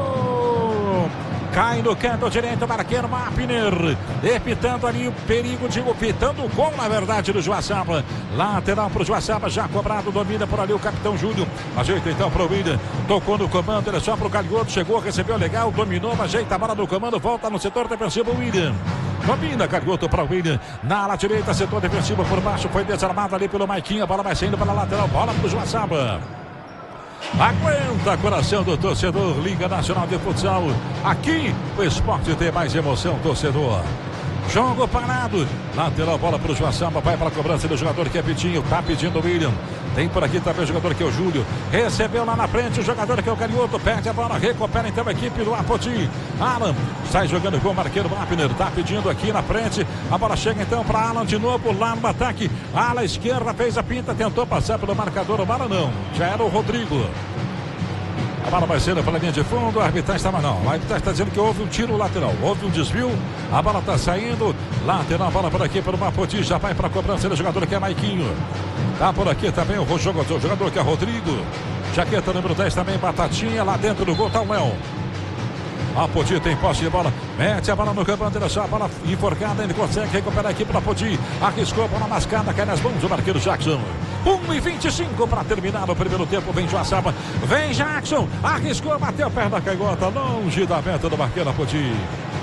Cai no canto direito, Marqueiro Mapner. Epitando ali o perigo de pitando o gol, na verdade, do Joaçaba. Lateral para o Joaçaba, já cobrado, domina por ali o capitão Júlio. Ajeita então para o William. Tocou no comando, ele é só para o Galhoto. Chegou, recebeu legal, dominou, ajeita a bola do comando, volta no setor defensivo, o William. Domina Galhoto para o William. Na ala direita, setor defensivo por baixo, foi desarmado ali pelo Maiquinha. A bola vai saindo para a lateral, bola para o Joaçaba. Aguenta coração do torcedor, Liga Nacional de Futsal. Aqui o esporte tem mais emoção, torcedor. Jogo parado. Lateral, bola para o Joaçaba. Vai para a cobrança do jogador que é Vitinho. Tá pedindo o William. Tem por aqui também o jogador que é o Júlio. Recebeu lá na frente o jogador que é o Galhoto. Perde a bola, recupera então a equipe do Apodi. Alan sai jogando com o Marqueiro Wapner. Tá pedindo aqui na frente. A bola chega então para Alan de novo lá no ataque. Ala esquerda fez a pinta, tentou passar pelo marcador. O Bala não. Já era o Rodrigo. A bola vai sendo pela linha de fundo, a arbitragem estava não. A arbitragem está dizendo que houve um tiro lateral, houve um desvio, a bola está saindo, lateral, a bola por aqui para o Apodi, já vai para a cobrança do jogador que é Maiquinho. Tá por aqui também o jogador que é Rodrigo. Jaqueta número 10 também, Batatinha. Lá dentro do gol tá o Léo. Apodi tem posse de bola, mete a bola no campo, deixa a bola enforcada, ele consegue recuperar a equipe do Apodi, arriscou a bola mascada, cai nas mãos do marqueiro Jackson. 1:25 para terminar o primeiro tempo, vem Joaçaba, vem Jackson, arriscou, bateu a perna canhota, longe da meta do marqueiro Apodi.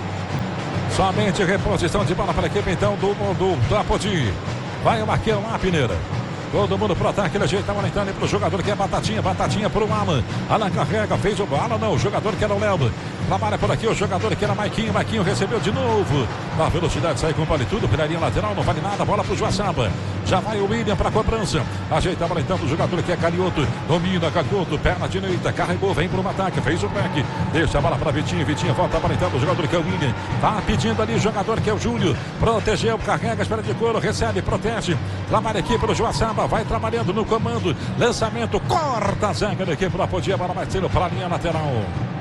Somente reposição de bola para a equipe então do Apodi. Vai o marqueiro lá, Pineira. Todo mundo pro ataque, ele ajeita a bola então pro jogador que é Batatinha, Batatinha pro Alan. Alan carrega, fez o Alan não, o jogador que era o Léo. Trabalha por aqui, o jogador que era Maiquinho, Maiquinho recebeu de novo. Na velocidade, sai com vale tudo, pela linha lateral, não vale nada, bola pro Joaçaba. Já vai o William pra cobrança. Ajeita a bola então do jogador que é Canhoto. Domina Canhoto, perna direita, carregou, vem pro ataque, fez o back. Deixa a bola pra Vitinho, Vitinho volta a bola então do jogador que é o William. Tá pedindo ali o jogador que é o Júlio. Protegeu, carrega, espera de couro, recebe, protege. Trabalha aqui pro Joaçaba, vai trabalhando no comando. Lançamento, corta a zaga da equipe do Apodi, a bola vai sendo pra linha lateral.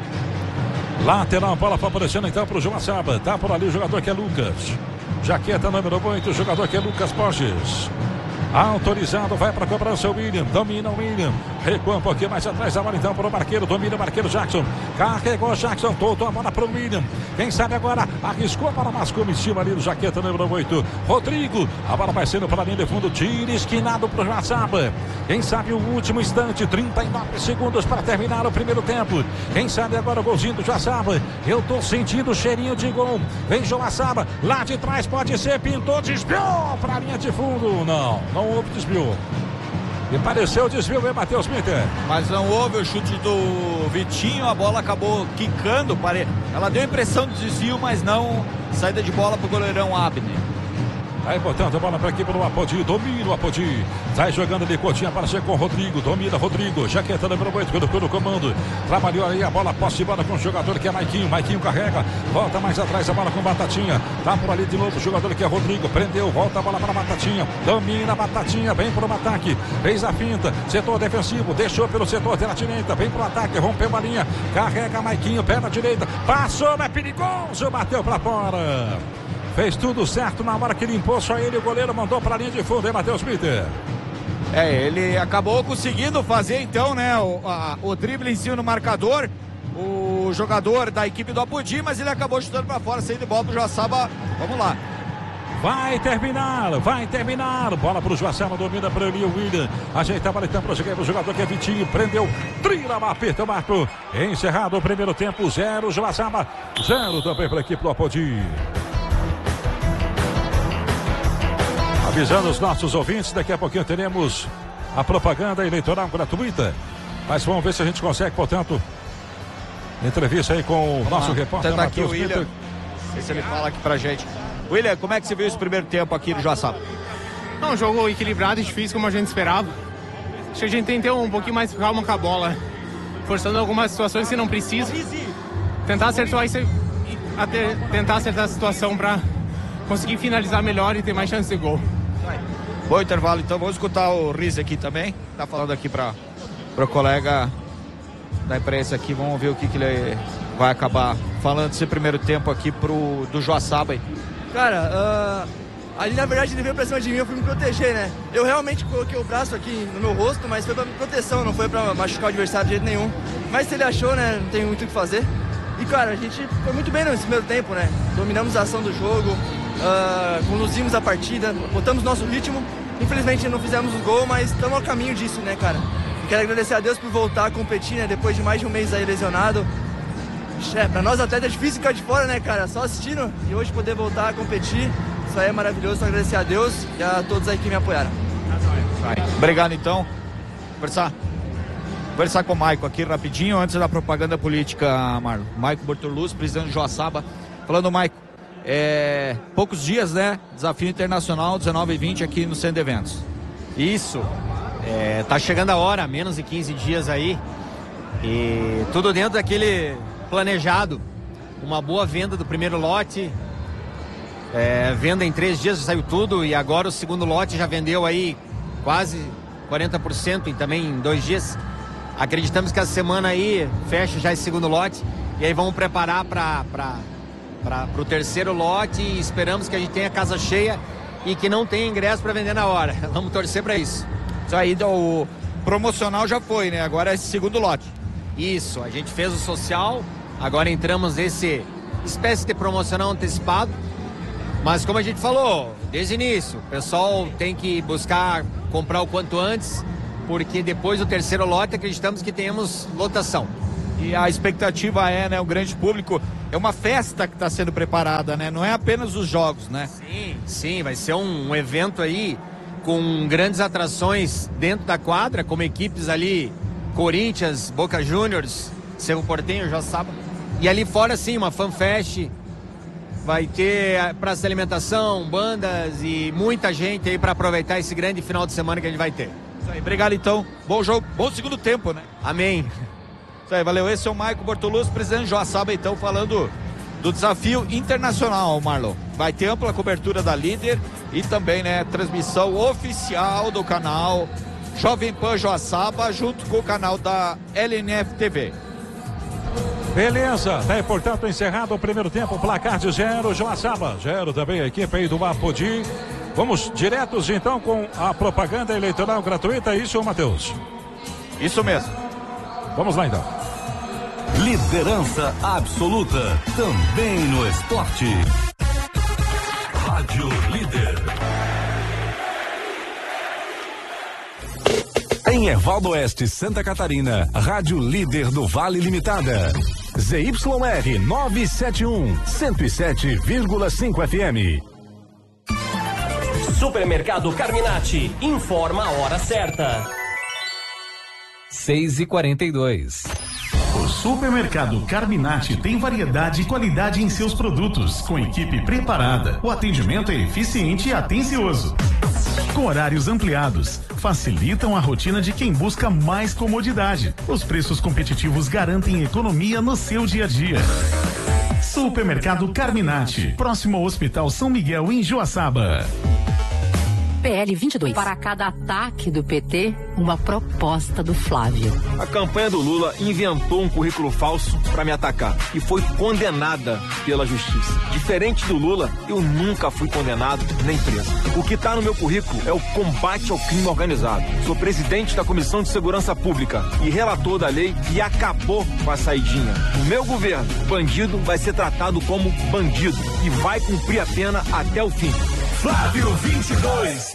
Lateral, bola favorecendo então pro Joaçaba. Tá por ali o jogador que é Lucas. Jaqueta número 8, o jogador que é Lucas Borges. Autorizado, vai para a cobrança o William, domina o William, recua um pouquinho mais atrás a bola então para o marqueiro, domina o marqueiro Jackson, carregou Jackson, voltou a bola para o William, quem sabe agora, arriscou para o Mascoma em cima ali do Jaqueta número 8, Rodrigo, a bola vai sendo para a linha de fundo, tiro esquinado para o Joaçaba, quem sabe o último instante, 39 segundos para terminar o primeiro tempo, quem sabe agora o golzinho do Joaçaba, eu tô sentindo o cheirinho de gol, vem Joaçaba, lá de trás pode ser, pintou, desviou para a linha de fundo, não houve desvio. E pareceu desvio, hein, Matheus Mitter? Mas não houve o chute do Vitinho, a bola acabou quicando. Ela deu a impressão de desvio, mas não saída de bola pro goleirão Abner. Aí, portanto, a bola para aqui para o Apodi, domina o Apodi, sai jogando ali, Coutinho, apareceu com o Rodrigo, domina Rodrigo, Jaqueta número 8, colocou no comando, trabalhou aí a bola, posse de bola com o jogador que é Maiquinho, Maiquinho carrega, volta mais atrás a bola com Batatinha, tá por ali de novo o jogador que é Rodrigo, prendeu, volta a bola para Batatinha, domina Batatinha, vem para o ataque, fez a finta, setor defensivo, deixou pelo setor da direita, vem para o ataque, rompeu a linha, carrega Maiquinho, perna direita, passou, é perigoso, bateu para fora. Fez tudo certo na hora que limpou, só ele, o goleiro mandou para a linha de fundo, hein, Matheus Mitter? Ele acabou conseguindo fazer então, né, o drible em cima no marcador, o jogador da equipe do Apodi, mas ele acabou chutando para fora, saindo de bola pro Joaçaba. Vamos lá. Vai terminar, bola pro Joaçaba, domina para o William, ajeita a bola então para o jogador que é Vitinho, prendeu, tira, aperta o marco, encerrado o primeiro tempo, 0 Joaçaba, 0 também para a equipe do Apodi. Avisando os nossos ouvintes, daqui a pouquinho teremos a propaganda eleitoral gratuita. Mas vamos ver se a gente consegue, portanto, entrevista aí com o nosso repórter Matheus William. Sei se ele fala aqui pra gente. William, como é que você viu esse primeiro tempo aqui no Joaçaba? Um jogo equilibrado e difícil como a gente esperava. Acho que a gente tem que ter um pouquinho mais de calma com a bola, forçando algumas situações que não precisa. Tentar acertar a situação para conseguir finalizar melhor e ter mais chance de gol. Bom intervalo, então vamos escutar o Riz aqui também. Tá falando aqui para o colega da imprensa aqui. Vamos ver o que ele vai acabar falando desse primeiro tempo aqui do Joaçaba aí. Cara, ali na verdade ele veio pra cima de mim, eu fui me proteger, né? Eu realmente coloquei o braço aqui no meu rosto, mas foi pra proteção, não foi pra machucar o adversário de jeito nenhum. Mas se ele achou, né, não tem muito o que fazer. E cara, a gente foi muito bem nesse primeiro tempo, né? Dominamos a ação do jogo, conduzimos a partida, botamos nosso ritmo. Infelizmente não fizemos o gol, mas estamos ao caminho disso, né, cara? E quero agradecer a Deus por voltar a competir, né? Depois de mais de um mês aí lesionado. Pra nós atletas é difícil ficar de fora, né, cara? Só assistindo e hoje poder voltar a competir, isso aí é maravilhoso. Só agradecer a Deus e a todos aí que me apoiaram. Obrigado, então. Conversar com o Maico aqui rapidinho, antes da propaganda política, Marlon. Maico Bortoluz, presidente do Joaçaba. Falando, Maico, poucos dias, né? Desafio Internacional 19 e 20 aqui no Centro de Eventos. Isso. Tá chegando a hora, menos de 15 dias aí. E tudo dentro daquele planejado. Uma boa venda do primeiro lote. Venda em 3 dias, já saiu tudo. E agora o segundo lote já vendeu aí quase 40% e também em 2 dias. Acreditamos que essa semana aí fecha já esse segundo lote. E aí vamos preparar para o terceiro lote. E esperamos que a gente tenha casa cheia e que não tenha ingresso para vender na hora. Vamos torcer para isso. Isso aí, promocional já foi, né? Agora é esse segundo lote. Isso, a gente fez o social, agora entramos nesse espécie de promocional antecipado. Mas como a gente falou, desde o início, o pessoal tem que buscar comprar o quanto antes, porque depois do terceiro lote acreditamos que tenhamos lotação. E a expectativa é, né, o grande público, é uma festa que está sendo preparada, né? Não é apenas os jogos, né? Sim, vai ser um evento aí com grandes atrações dentro da quadra, como equipes ali, Corinthians, Boca Juniors, Cerro Porteño, Joaçaba. E ali fora, sim, uma fanfest, vai ter praça de alimentação, bandas e muita gente aí para aproveitar esse grande final de semana que a gente vai ter. Isso aí, obrigado então, bom jogo, bom segundo tempo, né? Amém. Isso aí, valeu. Esse é o Maico Bortoluzzi, presidente de Joaçaba, então, falando do desafio internacional, Marlon. Vai ter ampla cobertura da Líder e também, né, transmissão oficial do canal Jovem Pan Joaçaba, junto com o canal da LNF TV. Beleza, tá, portanto, encerrado o primeiro tempo, placar de 0, Joaçaba 0 também a equipe aí do Apodi. Vamos diretos então com a propaganda eleitoral gratuita, isso, Matheus? Isso mesmo. Vamos lá então. Liderança absoluta, também no esporte. Rádio Líder. Em Ervaldo Oeste, Santa Catarina, Rádio Líder do Vale Limitada. ZYR 971, 107,5 FM. Supermercado Carminati, informa a hora certa. 6h42. O Supermercado Carminati tem variedade e qualidade em seus produtos, com equipe preparada. O atendimento é eficiente e atencioso. Com horários ampliados, facilitam a rotina de quem busca mais comodidade. Os preços competitivos garantem economia no seu dia a dia. Supermercado Carminati, próximo ao Hospital São Miguel, em Joaçaba. PL 22. Para cada ataque do PT, uma proposta do Flávio. A campanha do Lula inventou um currículo falso para me atacar e foi condenada pela justiça. Diferente do Lula, eu nunca fui condenado nem preso. O que está no meu currículo é o combate ao crime organizado. Sou presidente da Comissão de Segurança Pública e relator da lei que acabou com a saidinha. No meu governo, bandido vai ser tratado como bandido e vai cumprir a pena até o fim. Flávio 22.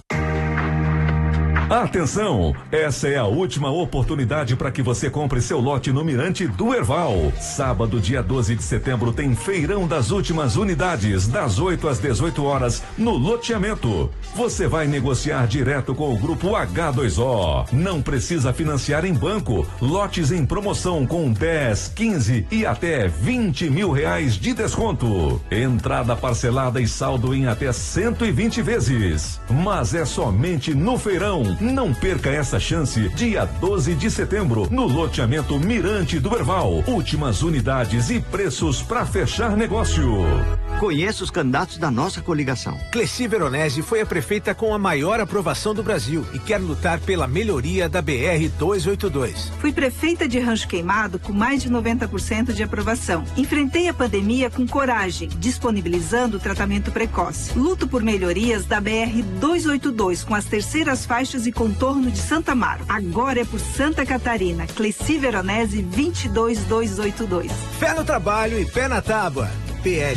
Atenção, essa é a última oportunidade para que você compre seu lote no Mirante do Herval. Sábado, dia 12 de setembro, tem feirão das últimas unidades, das 8 às 18 horas, no loteamento. Você vai negociar direto com o grupo H2O. Não precisa financiar em banco. Lotes em promoção com 10, 15 e até 20 mil reais de desconto. Entrada parcelada e saldo em até 120 vezes. Mas é somente no feirão. Não perca essa chance. Dia 12 de setembro, no loteamento Mirante do Herval. Últimas unidades e preços para fechar negócio. Conheça os candidatos da nossa coligação. Cleci Veronese foi a prefeita com a maior aprovação do Brasil e quer lutar pela melhoria da BR-282. Fui prefeita de Rancho Queimado com mais de 90% de aprovação. Enfrentei a pandemia com coragem, disponibilizando o tratamento precoce. Luto por melhorias da BR-282 com as terceiras faixas e contorno de Santa Amaro. Agora é por Santa Catarina. Cleci Veronese 22282. Fé no trabalho e pé na tábua. PL.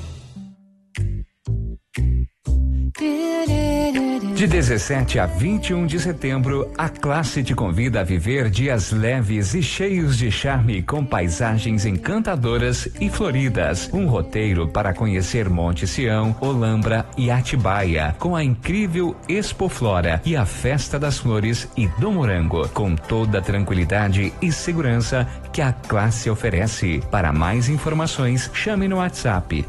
De 17 a 21 de setembro, a classe te convida a viver dias leves e cheios de charme com paisagens encantadoras e floridas. Um roteiro para conhecer Monte Sião, Olambra e Atibaia, com a incrível Expo Flora e a Festa das Flores e do Morango, com toda a tranquilidade e segurança que a classe oferece. Para mais informações, chame no WhatsApp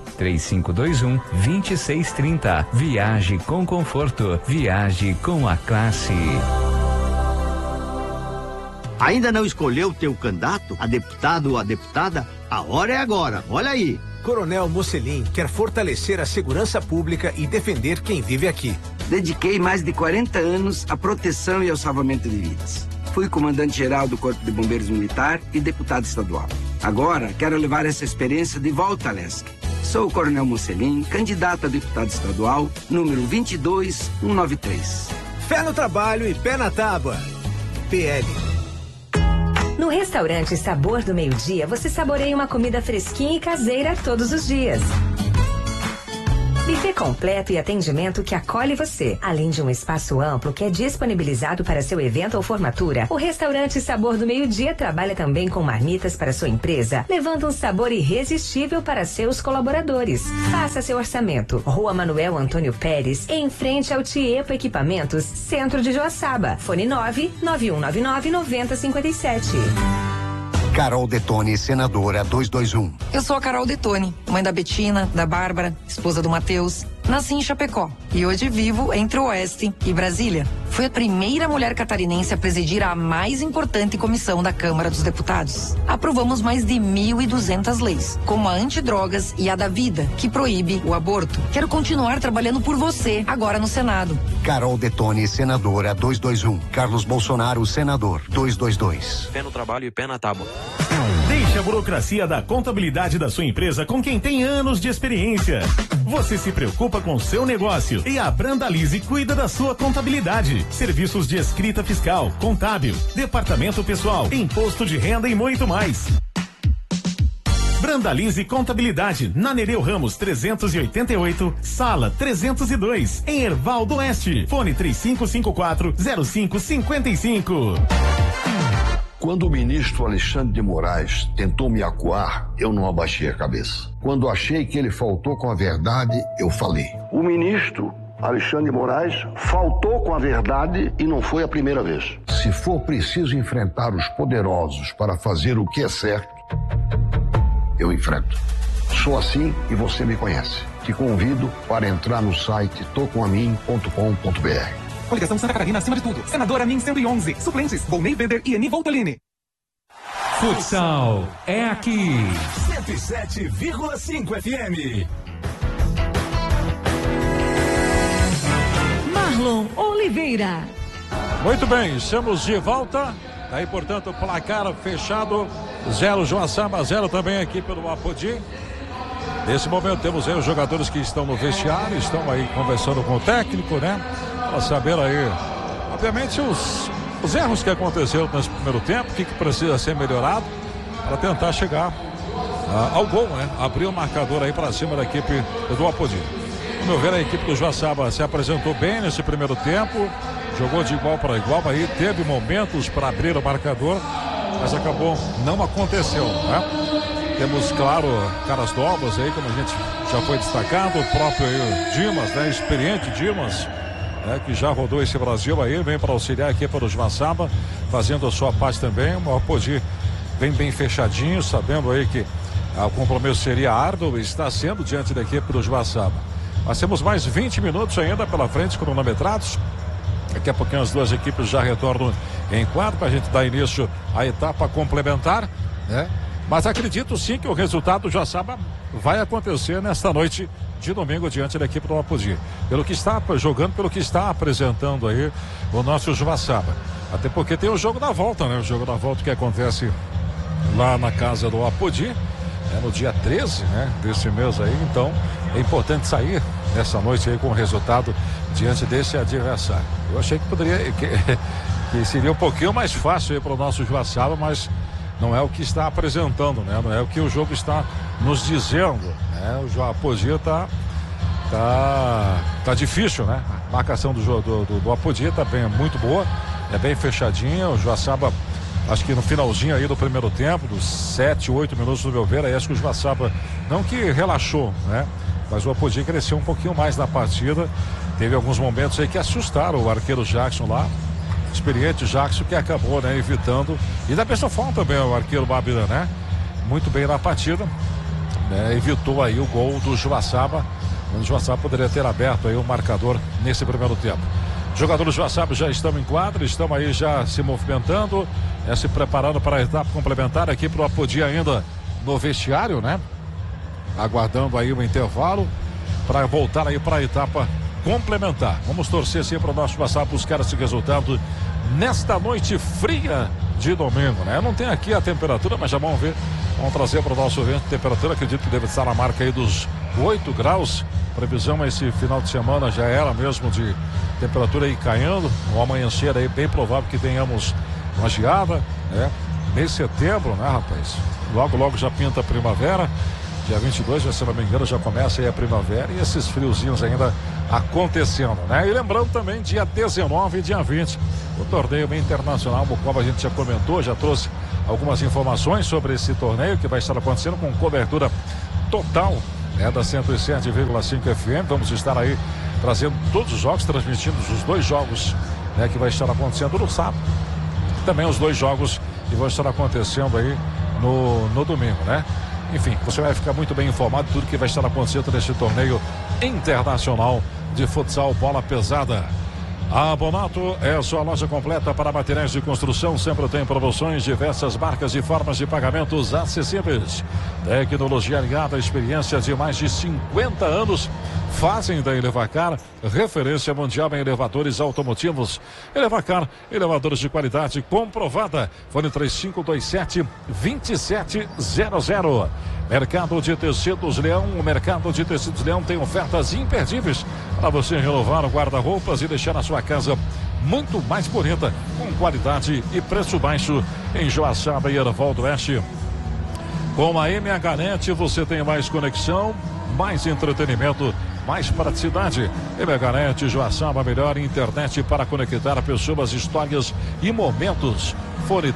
3521-2630. Viaje com conforto. Viaje com a classe. Ainda não escolheu o teu candidato, a deputado ou a deputada? A hora é agora, olha aí. Coronel Mocelin quer fortalecer a segurança pública e defender quem vive aqui. Dediquei mais de 40 anos à proteção e ao salvamento de vidas. Fui comandante-geral do Corpo de Bombeiros Militar e deputado estadual. Agora, quero levar essa experiência de volta à LESC. Sou o Coronel Mocelin, candidato a deputado estadual, número 22193. Fé no trabalho e pé na tábua. PL. No restaurante Sabor do Meio-Dia, você saboreia uma comida fresquinha e caseira todos os dias. Buffet completo e atendimento que acolhe você. Além de um espaço amplo que é disponibilizado para seu evento ou formatura, o restaurante Sabor do Meio-Dia trabalha também com marmitas para sua empresa, levando um sabor irresistível para seus colaboradores. Faça seu orçamento. Rua Manuel Antônio Pérez, em frente ao Tiepo Equipamentos, Centro de Joaçaba. Fone 99199-9057. Carol Detone, senadora 221. Eu sou a Carol Detone, mãe da Betina, da Bárbara, esposa do Matheus. Nasci em Chapecó e hoje vivo entre o Oeste e Brasília. Fui a primeira mulher catarinense a presidir a mais importante comissão da Câmara dos Deputados. Aprovamos mais de 1.200 leis, como a antidrogas e a da vida, que proíbe o aborto. Quero continuar trabalhando por você, agora no Senado. Carol Detone, senadora 221. Carlos Bolsonaro, senador 222. Pé no trabalho e pé na tábua. Deixe a burocracia da contabilidade da sua empresa com quem tem anos de experiência. Você se preocupa com o seu negócio e a Brandalize cuida da sua contabilidade. Serviços de escrita fiscal, contábil, departamento pessoal, imposto de renda e muito mais. Brandalize Contabilidade, na Nereu Ramos 388, sala 302, em Erval do Oeste. Fone 3554-0555. Quando o ministro Alexandre de Moraes tentou me acuar, eu não abaixei a cabeça. Quando achei que ele faltou com a verdade, eu falei. O ministro Alexandre de Moraes faltou com a verdade e não foi a primeira vez. Se for preciso enfrentar os poderosos para fazer o que é certo, eu enfrento. Sou assim e você me conhece. Te convido para entrar no site tocomamin.com.br. Coligação Santa Catarina acima de tudo. Senadora Min 111. Suplentes: Volney Bender e Eni Voltolini. Futsal é aqui. 107,5 FM. Marlon Oliveira. Muito bem, estamos de volta. Aí, portanto, placar fechado. 0 Joaçaba, 0 também aqui pelo Apodi. Nesse momento temos aí os jogadores que estão no vestiário, estão aí conversando com o técnico, né? Para saber aí, obviamente, os erros que aconteceram nesse primeiro tempo, o que precisa ser melhorado para tentar chegar ao gol, né? Abrir o marcador aí para cima da equipe do Apodi. No meu ver, a equipe do Joaçaba se apresentou bem nesse primeiro tempo, jogou de igual para igual, aí teve momentos para abrir o marcador, mas acabou não aconteceu, né? Temos, claro, caras novas aí, como a gente já foi destacado, o próprio aí, Dimas, né? Experiente Dimas, né? Que já rodou esse Brasil aí, vem para auxiliar aqui para o Joaçaba, fazendo a sua parte também. O Apodi vem bem fechadinho, sabendo aí que o compromisso seria árduo e está sendo diante da equipe do Joaçaba. Nós temos mais 20 minutos ainda pela frente, cronometrados. Daqui a pouquinho as duas equipes já retornam em quadro para a gente dar início à etapa complementar, né? Mas acredito sim que o resultado do Joaçaba vai acontecer nesta noite de domingo diante da equipe do Apodi. Pelo que está jogando, pelo que está apresentando aí o nosso Joaçaba. Até porque tem o jogo da volta, né? O jogo da volta que acontece lá na casa do Apodi, no dia 13, né? Desse mês aí. Então é importante sair nessa noite aí com o resultado diante desse adversário. Eu achei que poderia, que seria um pouquinho mais fácil aí para o nosso Joaçaba, mas não é o que está apresentando, né? Não é o que o jogo está nos dizendo, né? O Apodi tá difícil, né? A marcação do Apodi tá bem, muito boa, é bem fechadinha. O Joaçaba, acho que no finalzinho aí do primeiro tempo, dos 7, 8 minutos do meu ver, aí acho que o Joaçaba não que relaxou, né? Mas o Apodi cresceu um pouquinho mais na partida. Teve alguns momentos aí que assustaram o arqueiro Jackson lá. Experiente Jackson, que acabou, né, evitando. E da mesma forma também o arqueiro Babira, né? Muito bem na partida, né? Evitou aí o gol do Joaçaba. O Joaçaba poderia ter aberto aí o marcador nesse primeiro tempo. Os jogadores do Joaçaba já estão em quadra, estão aí já se movimentando, se preparando para a etapa complementar aqui para o Apodi ainda no vestiário, né? Aguardando aí o intervalo para voltar aí para a etapa complementar. Vamos torcer sim para o nosso Joaçaba buscar esse resultado nesta noite fria de domingo, né? Não tem aqui a temperatura, mas já vamos ver. Vamos trazer para o nosso evento temperatura. Acredito que deve estar na marca aí dos 8 graus. Previsão esse final de semana já era mesmo de temperatura aí caindo. O amanhecer aí bem provável que tenhamos uma geada, né? Mês de setembro, né, rapaz? Logo já pinta a primavera. Dia 22, se não me engano, já começa aí a primavera e esses friozinhos ainda acontecendo, né? E lembrando também, dia 19 e dia 20, o torneio internacional, como a gente já comentou, já trouxe algumas informações sobre esse torneio que vai estar acontecendo com cobertura total, né, da 107,5 FM. Vamos estar aí trazendo todos os jogos, transmitindo os 2 jogos, né, que vai estar acontecendo no sábado. Também os 2 jogos que vão estar acontecendo aí no domingo, né? Enfim, você vai ficar muito bem informado de tudo que vai estar acontecendo neste torneio internacional de futsal bola pesada. A Bonato é a sua loja completa para materiais de construção. Sempre tem promoções, diversas marcas e formas de pagamentos acessíveis. Tecnologia alinhada, experiência de mais de 50 anos fazem da Elevacar referência mundial em elevadores automotivos. Elevacar, elevadores de qualidade comprovada. Fone 3527-2700. Mercado de Tecidos Leão. O Mercado de Tecidos Leão tem ofertas imperdíveis para você renovar o guarda-roupas e deixar a sua casa muito mais bonita, com qualidade e preço baixo em Joaçaba e Erval Oeste. Com a MHNet você tem mais conexão, mais entretenimento, mais praticidade. MHNet Joaçaba, melhor internet para conectar pessoas, histórias e momentos. Fone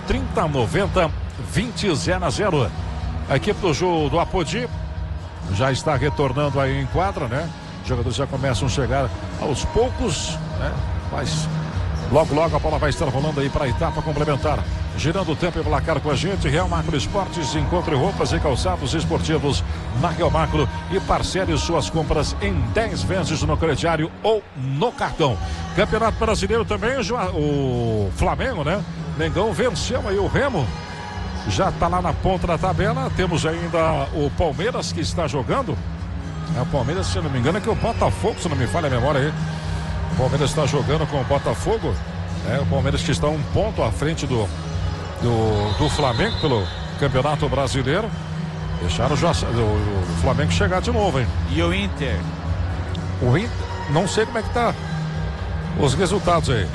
3090-2000. A equipe do Apodi já está retornando aí em quadra, né? Os jogadores já começam a chegar aos poucos, né? Mas logo a bola vai estar rolando aí para a etapa complementar. Girando o tempo e placar com a gente, Real Macro Esportes, encontre roupas e calçados esportivos na Real Macro e parcele suas compras em 10 vezes no crediário ou no cartão. Campeonato Brasileiro também, o Flamengo, né? Mengão venceu aí o Remo. Já está lá na ponta da tabela. Temos ainda o Palmeiras que está jogando. O Palmeiras, se não me engano, é que o Botafogo, se não me falha a memória aí. O Palmeiras está jogando com o Botafogo. O Palmeiras que está 1 ponto à frente do Flamengo pelo Campeonato Brasileiro. Deixaram o Flamengo chegar de novo, hein? E o Inter? O Inter, não sei como é que tá os resultados aí.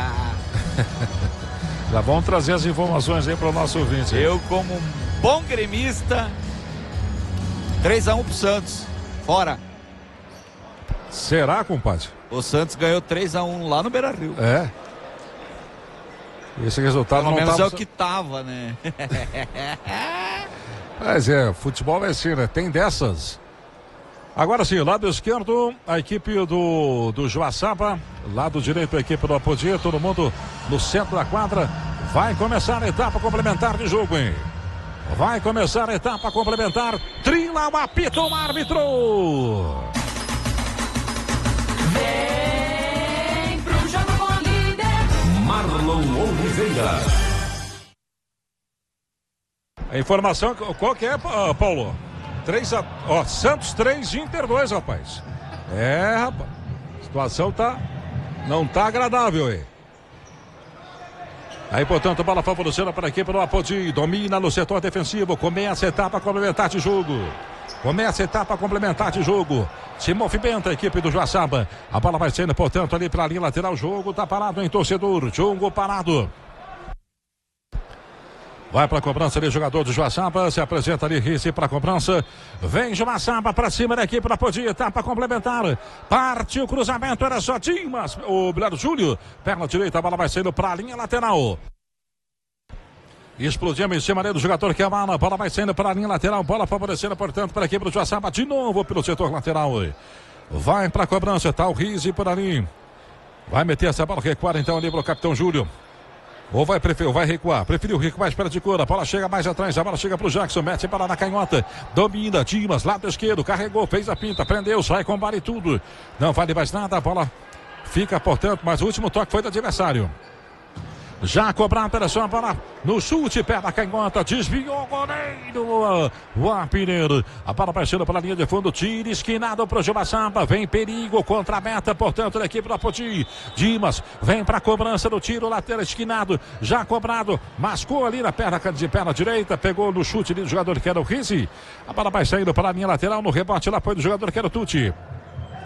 Já vamos trazer as informações aí para o nosso ouvinte. Eu, como um bom gremista, 3-1 pro Santos. Fora. Será, compadre? O Santos ganhou 3-1 lá no Beira-Rio. É. Esse resultado pelo não menos tava... é o que tava, né? Mas futebol é assim, né? Tem dessas. Agora sim, lado esquerdo, a equipe do Joaçaba. Lado direito, a equipe do Apodi. Todo mundo no centro da quadra. Vai começar a etapa complementar de jogo, hein? Vai começar a etapa complementar. Trila o apito, o árbitro. Vem pro jogo com líder. Marlon Oliveira. A informação, qual que é, Paulo? Santos 3, Inter 2, rapaz. Rapaz. A situação não tá agradável aí. Aí, portanto, bola favorecendo para a equipe do Apodi. Domina no setor defensivo. Começa a etapa complementar de jogo. Se movimenta a equipe do Joaçaba. A bola vai saindo, portanto, ali para a linha lateral. Jogo tá parado em torcedor. Jogo parado. Vai para a cobrança ali, jogador do Joaçaba. Se apresenta ali, Risse para a cobrança. Vem Joaçaba para cima da equipe da Apodi. Etapa complementar. Parte o cruzamento, era só Dimas. O Bilhar Júlio. Perna direita, a bola vai saindo para a linha lateral. Explodimos em cima ali do jogador que é a bala. Bola vai saindo para a linha lateral. Bola favorecendo, portanto, para a equipe do Joaçaba. De novo pelo setor lateral. Vai para a cobrança. Tá o Risse por ali. Vai meter essa bola, recuar então ali para o capitão Júlio. Ou vai recuar, preferiu recuar, espera de cor, a bola chega mais atrás, a bola chega pro Jackson, mete para na canhota, domina, Dimas, lado esquerdo, carregou, fez a pinta, prendeu, sai com vale tudo, não vale mais nada, a bola fica, portanto, mas o último toque foi do adversário. Já cobrado, era só a bola no chute, pé da canhota, desviou o goleiro, o Apineiro. A bola baixando para a linha de fundo, tiro esquinado para o Joaçaba, vem perigo contra a meta, portanto, da equipe do Apodi. Dimas vem para a cobrança do tiro, lateral esquinado, já cobrado, mascou ali na perna direita, pegou no chute ali do jogador que era o Rizzi. A bola vai saindo para a linha lateral, no rebote lá foi do jogador que era o Tucci.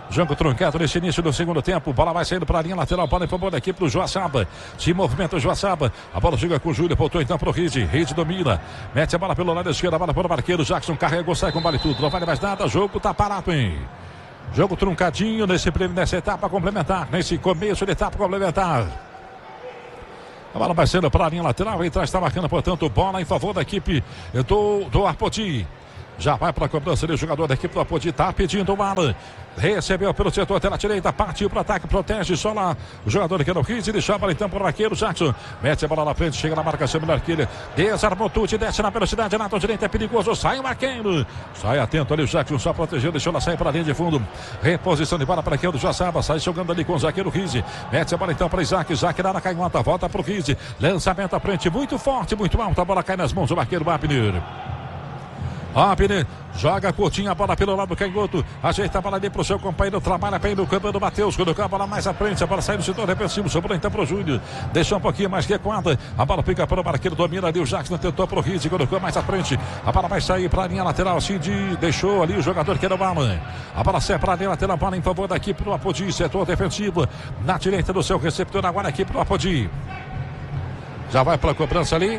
Jogo truncado nesse início do segundo tempo. Bola vai saindo para a linha lateral. Bola em favor da equipe do Joaçaba. Se movimenta o Joaçaba. A bola chega com o Júlio. Voltou então para o Rize. Rize domina. Mete a bola pelo lado esquerdo. A bola para o Marqueiro. Jackson carregou, sai com vale tudo. Não vale mais nada. Jogo tá parado, hein? Jogo truncadinho nessa etapa complementar. Nesse começo de etapa complementar. A bola vai sendo para a linha lateral. Aí atrás está marcando, portanto, bola em favor da equipe do Apodi. Já vai para a cobrança ali o jogador da equipe do Apodi. Está pedindo o Alan. Recebeu pelo setor até a direita. Partiu para o ataque. Protege só lá o jogador que era o Riz. Deixa a bola então para o arqueiro Jackson. Mete a bola na frente. Chega na marcação melhor que ele. Desarmou tudo. Desce na velocidade. Na direita é perigoso. Sai o Marquinhos. Sai atento ali o Jackson. Só protegeu. Deixou ela sair para a linha de fundo. Reposição de bola para aqui do Joaçaba. Sai jogando ali com o zagueiro Riz. Mete a bola então para Isaac. Isaac lá na canhota. Volta para o Riz. Lançamento à frente. Muito forte. Muito alto. A bola cai nas mãos do arqueiro Abner. Abner joga curtinha a bola pelo lado canhoto. Ajeita a bola ali pro seu companheiro. Trabalha bem no campo do Matheus. Colocou a bola mais à frente. A bola sai do setor defensivo. Sobrou então pro Júlio. Deixou um pouquinho mais recuada. A bola fica para o Marqueiro. Domina ali o Jackson. Tentou pro Riz. Colocou mais à frente. A bola vai sair para a linha lateral. Cid deixou ali o jogador que era o Alan. A bola sai para a linha lateral. Bola em favor da equipe do Apodi. Setor defensivo. Na direita do seu receptor. Agora a equipe do Apodi. Já vai para a cobrança ali.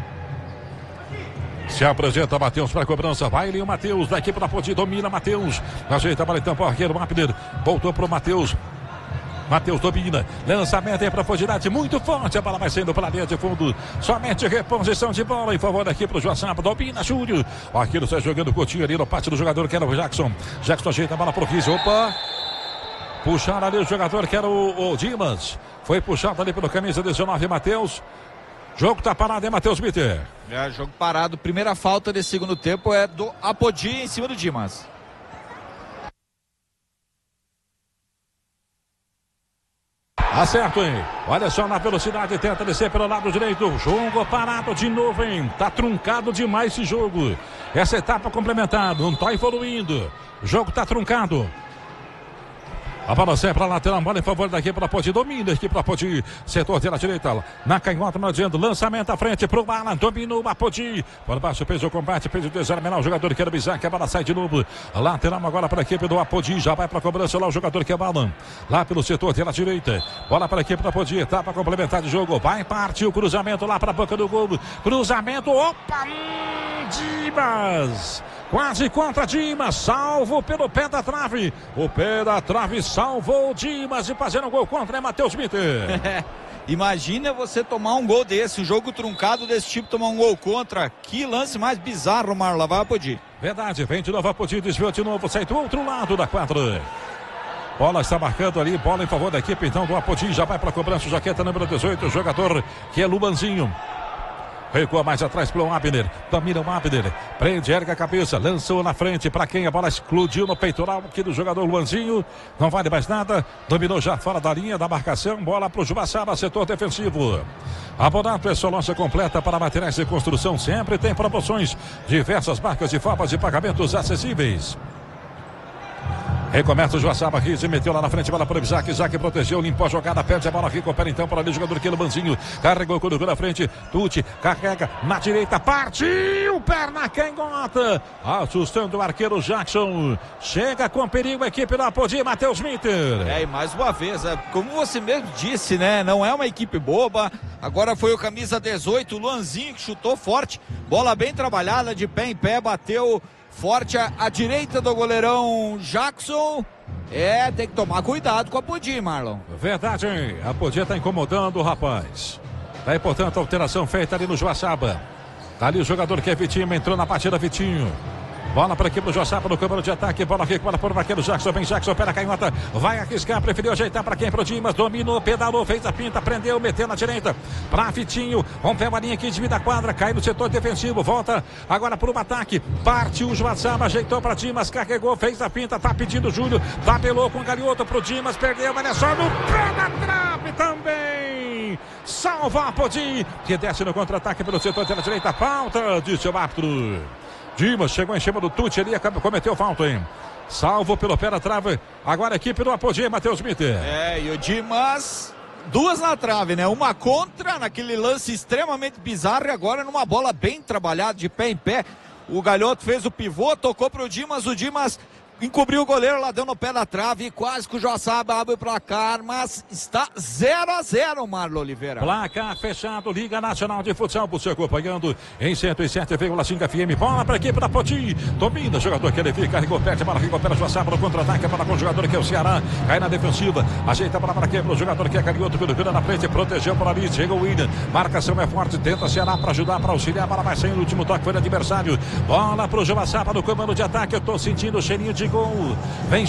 Se apresenta Matheus para a cobrança. Vai ali o Matheus da equipe da Apodi. Domina Matheus. Ajeita a bola então para o arqueiro Abner. Voltou para o Matheus. Matheus domina. Lançamento aí para a profundidade. Muito forte. A bola vai saindo para a linha de fundo. Somente reposição de bola em favor da equipe do Joaçaba. Domina Júlio. O arqueiro está jogando curtinho ali no pátio do jogador que era o Jackson. Jackson ajeita a bola para o Riz. Opa! Puxaram ali o jogador que era o Dimas. Foi puxado ali pelo camisa 19, Matheus. Jogo tá parado, hein, Matheus Bitter? Jogo parado. Primeira falta desse segundo tempo é do Apodi em cima do Dimas. Acerto, hein? Olha só na velocidade, tenta descer pelo lado direito. Jogo parado de novo, hein? Tá truncado demais esse jogo. Essa etapa complementar, não tá evoluindo. O jogo tá truncado. A bola sai para a lateral, bola em favor da equipe da Apodi. Domina a equipe da Apodi. Setor dela direita. Na canhota, não adianta. Lançamento à frente para o Alan. Dominou a Apodi. Por baixo, fez o combate. Fez o desarmenar o jogador que era o Isaac. A bola sai de novo. Lateral agora para a equipe do Apodi. Já vai para a cobrança lá o jogador que é o Alan. Lá pelo setor dela direita. Bola para a equipe da Apodi. Etapa complementar de jogo. Vai partir o cruzamento lá para a boca do gol. Cruzamento. Opa! Dimas! Quase contra Dimas, salvo pelo pé da trave. O pé da trave salvou o Dimas e fazendo um gol contra, né, Matheus Bitter? Imagina você tomar um gol desse, um jogo truncado desse tipo, tomar um gol contra. Que lance mais bizarro, Marlon. Vai Apodi. Verdade, vem de novo Apodi, desviou de novo, sai do outro lado da quadra. Bola está marcando ali, bola em favor da equipe então do Apodi, já vai para a cobrança, jaqueta número 18, o jogador que é Lubanzinho. Recua mais atrás para o Abner. Domina o Abner. Prende, erga a cabeça. Lançou na frente. Para quem a bola explodiu no peitoral aqui do jogador Luanzinho. Não vale mais nada. Dominou já fora da linha da marcação. Bola para o Joaçaba, setor defensivo. A Bonato é sua loja completa para materiais de construção. Sempre tem promoções. Diversas marcas de formas de pagamentos acessíveis. Recomeça o Joaçaba, Riz meteu lá na frente, bola para o Isaac. Isaac protegeu, limpou a jogada, perde a bola, recupera então para ali o jogador que é o Banzinho. Carregou, colocou na frente, Tuti, carrega na direita, partiu, perna canhota, assustando o arqueiro Jackson. Chega com perigo a equipe do Apodi, Matheus Mitter. E mais uma vez, como você mesmo disse, né? Não é uma equipe boba. Agora foi o camisa 18, o Luanzinho, que chutou forte, bola bem trabalhada, de pé em pé, bateu forte à direita do goleirão Jackson. Tem que tomar cuidado com a Apodi, Marlon. Verdade, hein? A Apodi está incomodando o rapaz. Daí, portanto, a alteração feita ali no Joaçaba. Tá ali o jogador que é Vitinho, entrou na partida Vitinho. Bola para a equipe do Joaçaba no câmara de ataque. Bola recuada por vaqueiro Jackson. Vem Jackson, pera canhota. Vai arriscar, preferiu ajeitar para quem? Pro Dimas. Dominou, pedalou, fez a pinta, prendeu, meteu na direita. Para Vitinho. Rompeu a linha aqui, divide a quadra. Cai no setor defensivo. Volta agora para o ataque. Partiu o Joaçaba, ajeitou para Dimas. Carregou, fez a pinta. Tá pedindo o Júlio. Tabelou com o Galhoto pro Dimas. Perdeu, mas é só no pé da trave também. Salva a Apodi, que desce no contra-ataque pelo setor da direita. Falta, disse o árbitro. Dimas chegou em cima do Tuti ali, cometeu falta, hein? Salvo pelo pé da trave. Agora a equipe do Apodi, Matheus Mitter. E o Dimas, duas na trave, né? Uma contra naquele lance extremamente bizarro e agora numa bola bem trabalhada, de pé em pé. O Galhoto fez o pivô, tocou pro Dimas, o Dimas encobriu o goleiro, lá deu no pé da trave, quase que o Joaçaba abre o placar, mas está 0-0, Marlon Oliveira. Placar fechado, Liga Nacional de Futsal, você acompanhando em 107,5 FM. Bola para aqui, para Poti. Domina o jogador que ele fica, recupera, bola recupera Joaçaba no contra-ataque, para com o jogador que é o Ceará. Cai na defensiva, ajeita a bola para quê? Para o jogador que é canhoto, pelo vira na frente, protegeu por ali, chega o William. Marcação é forte, tenta Ceará para ajudar, para auxiliar, a bola vai saindo, o último toque foi do adversário. Bola para o Joaçaba no comando de ataque, eu tô sentindo o cheirinho de gol. Vem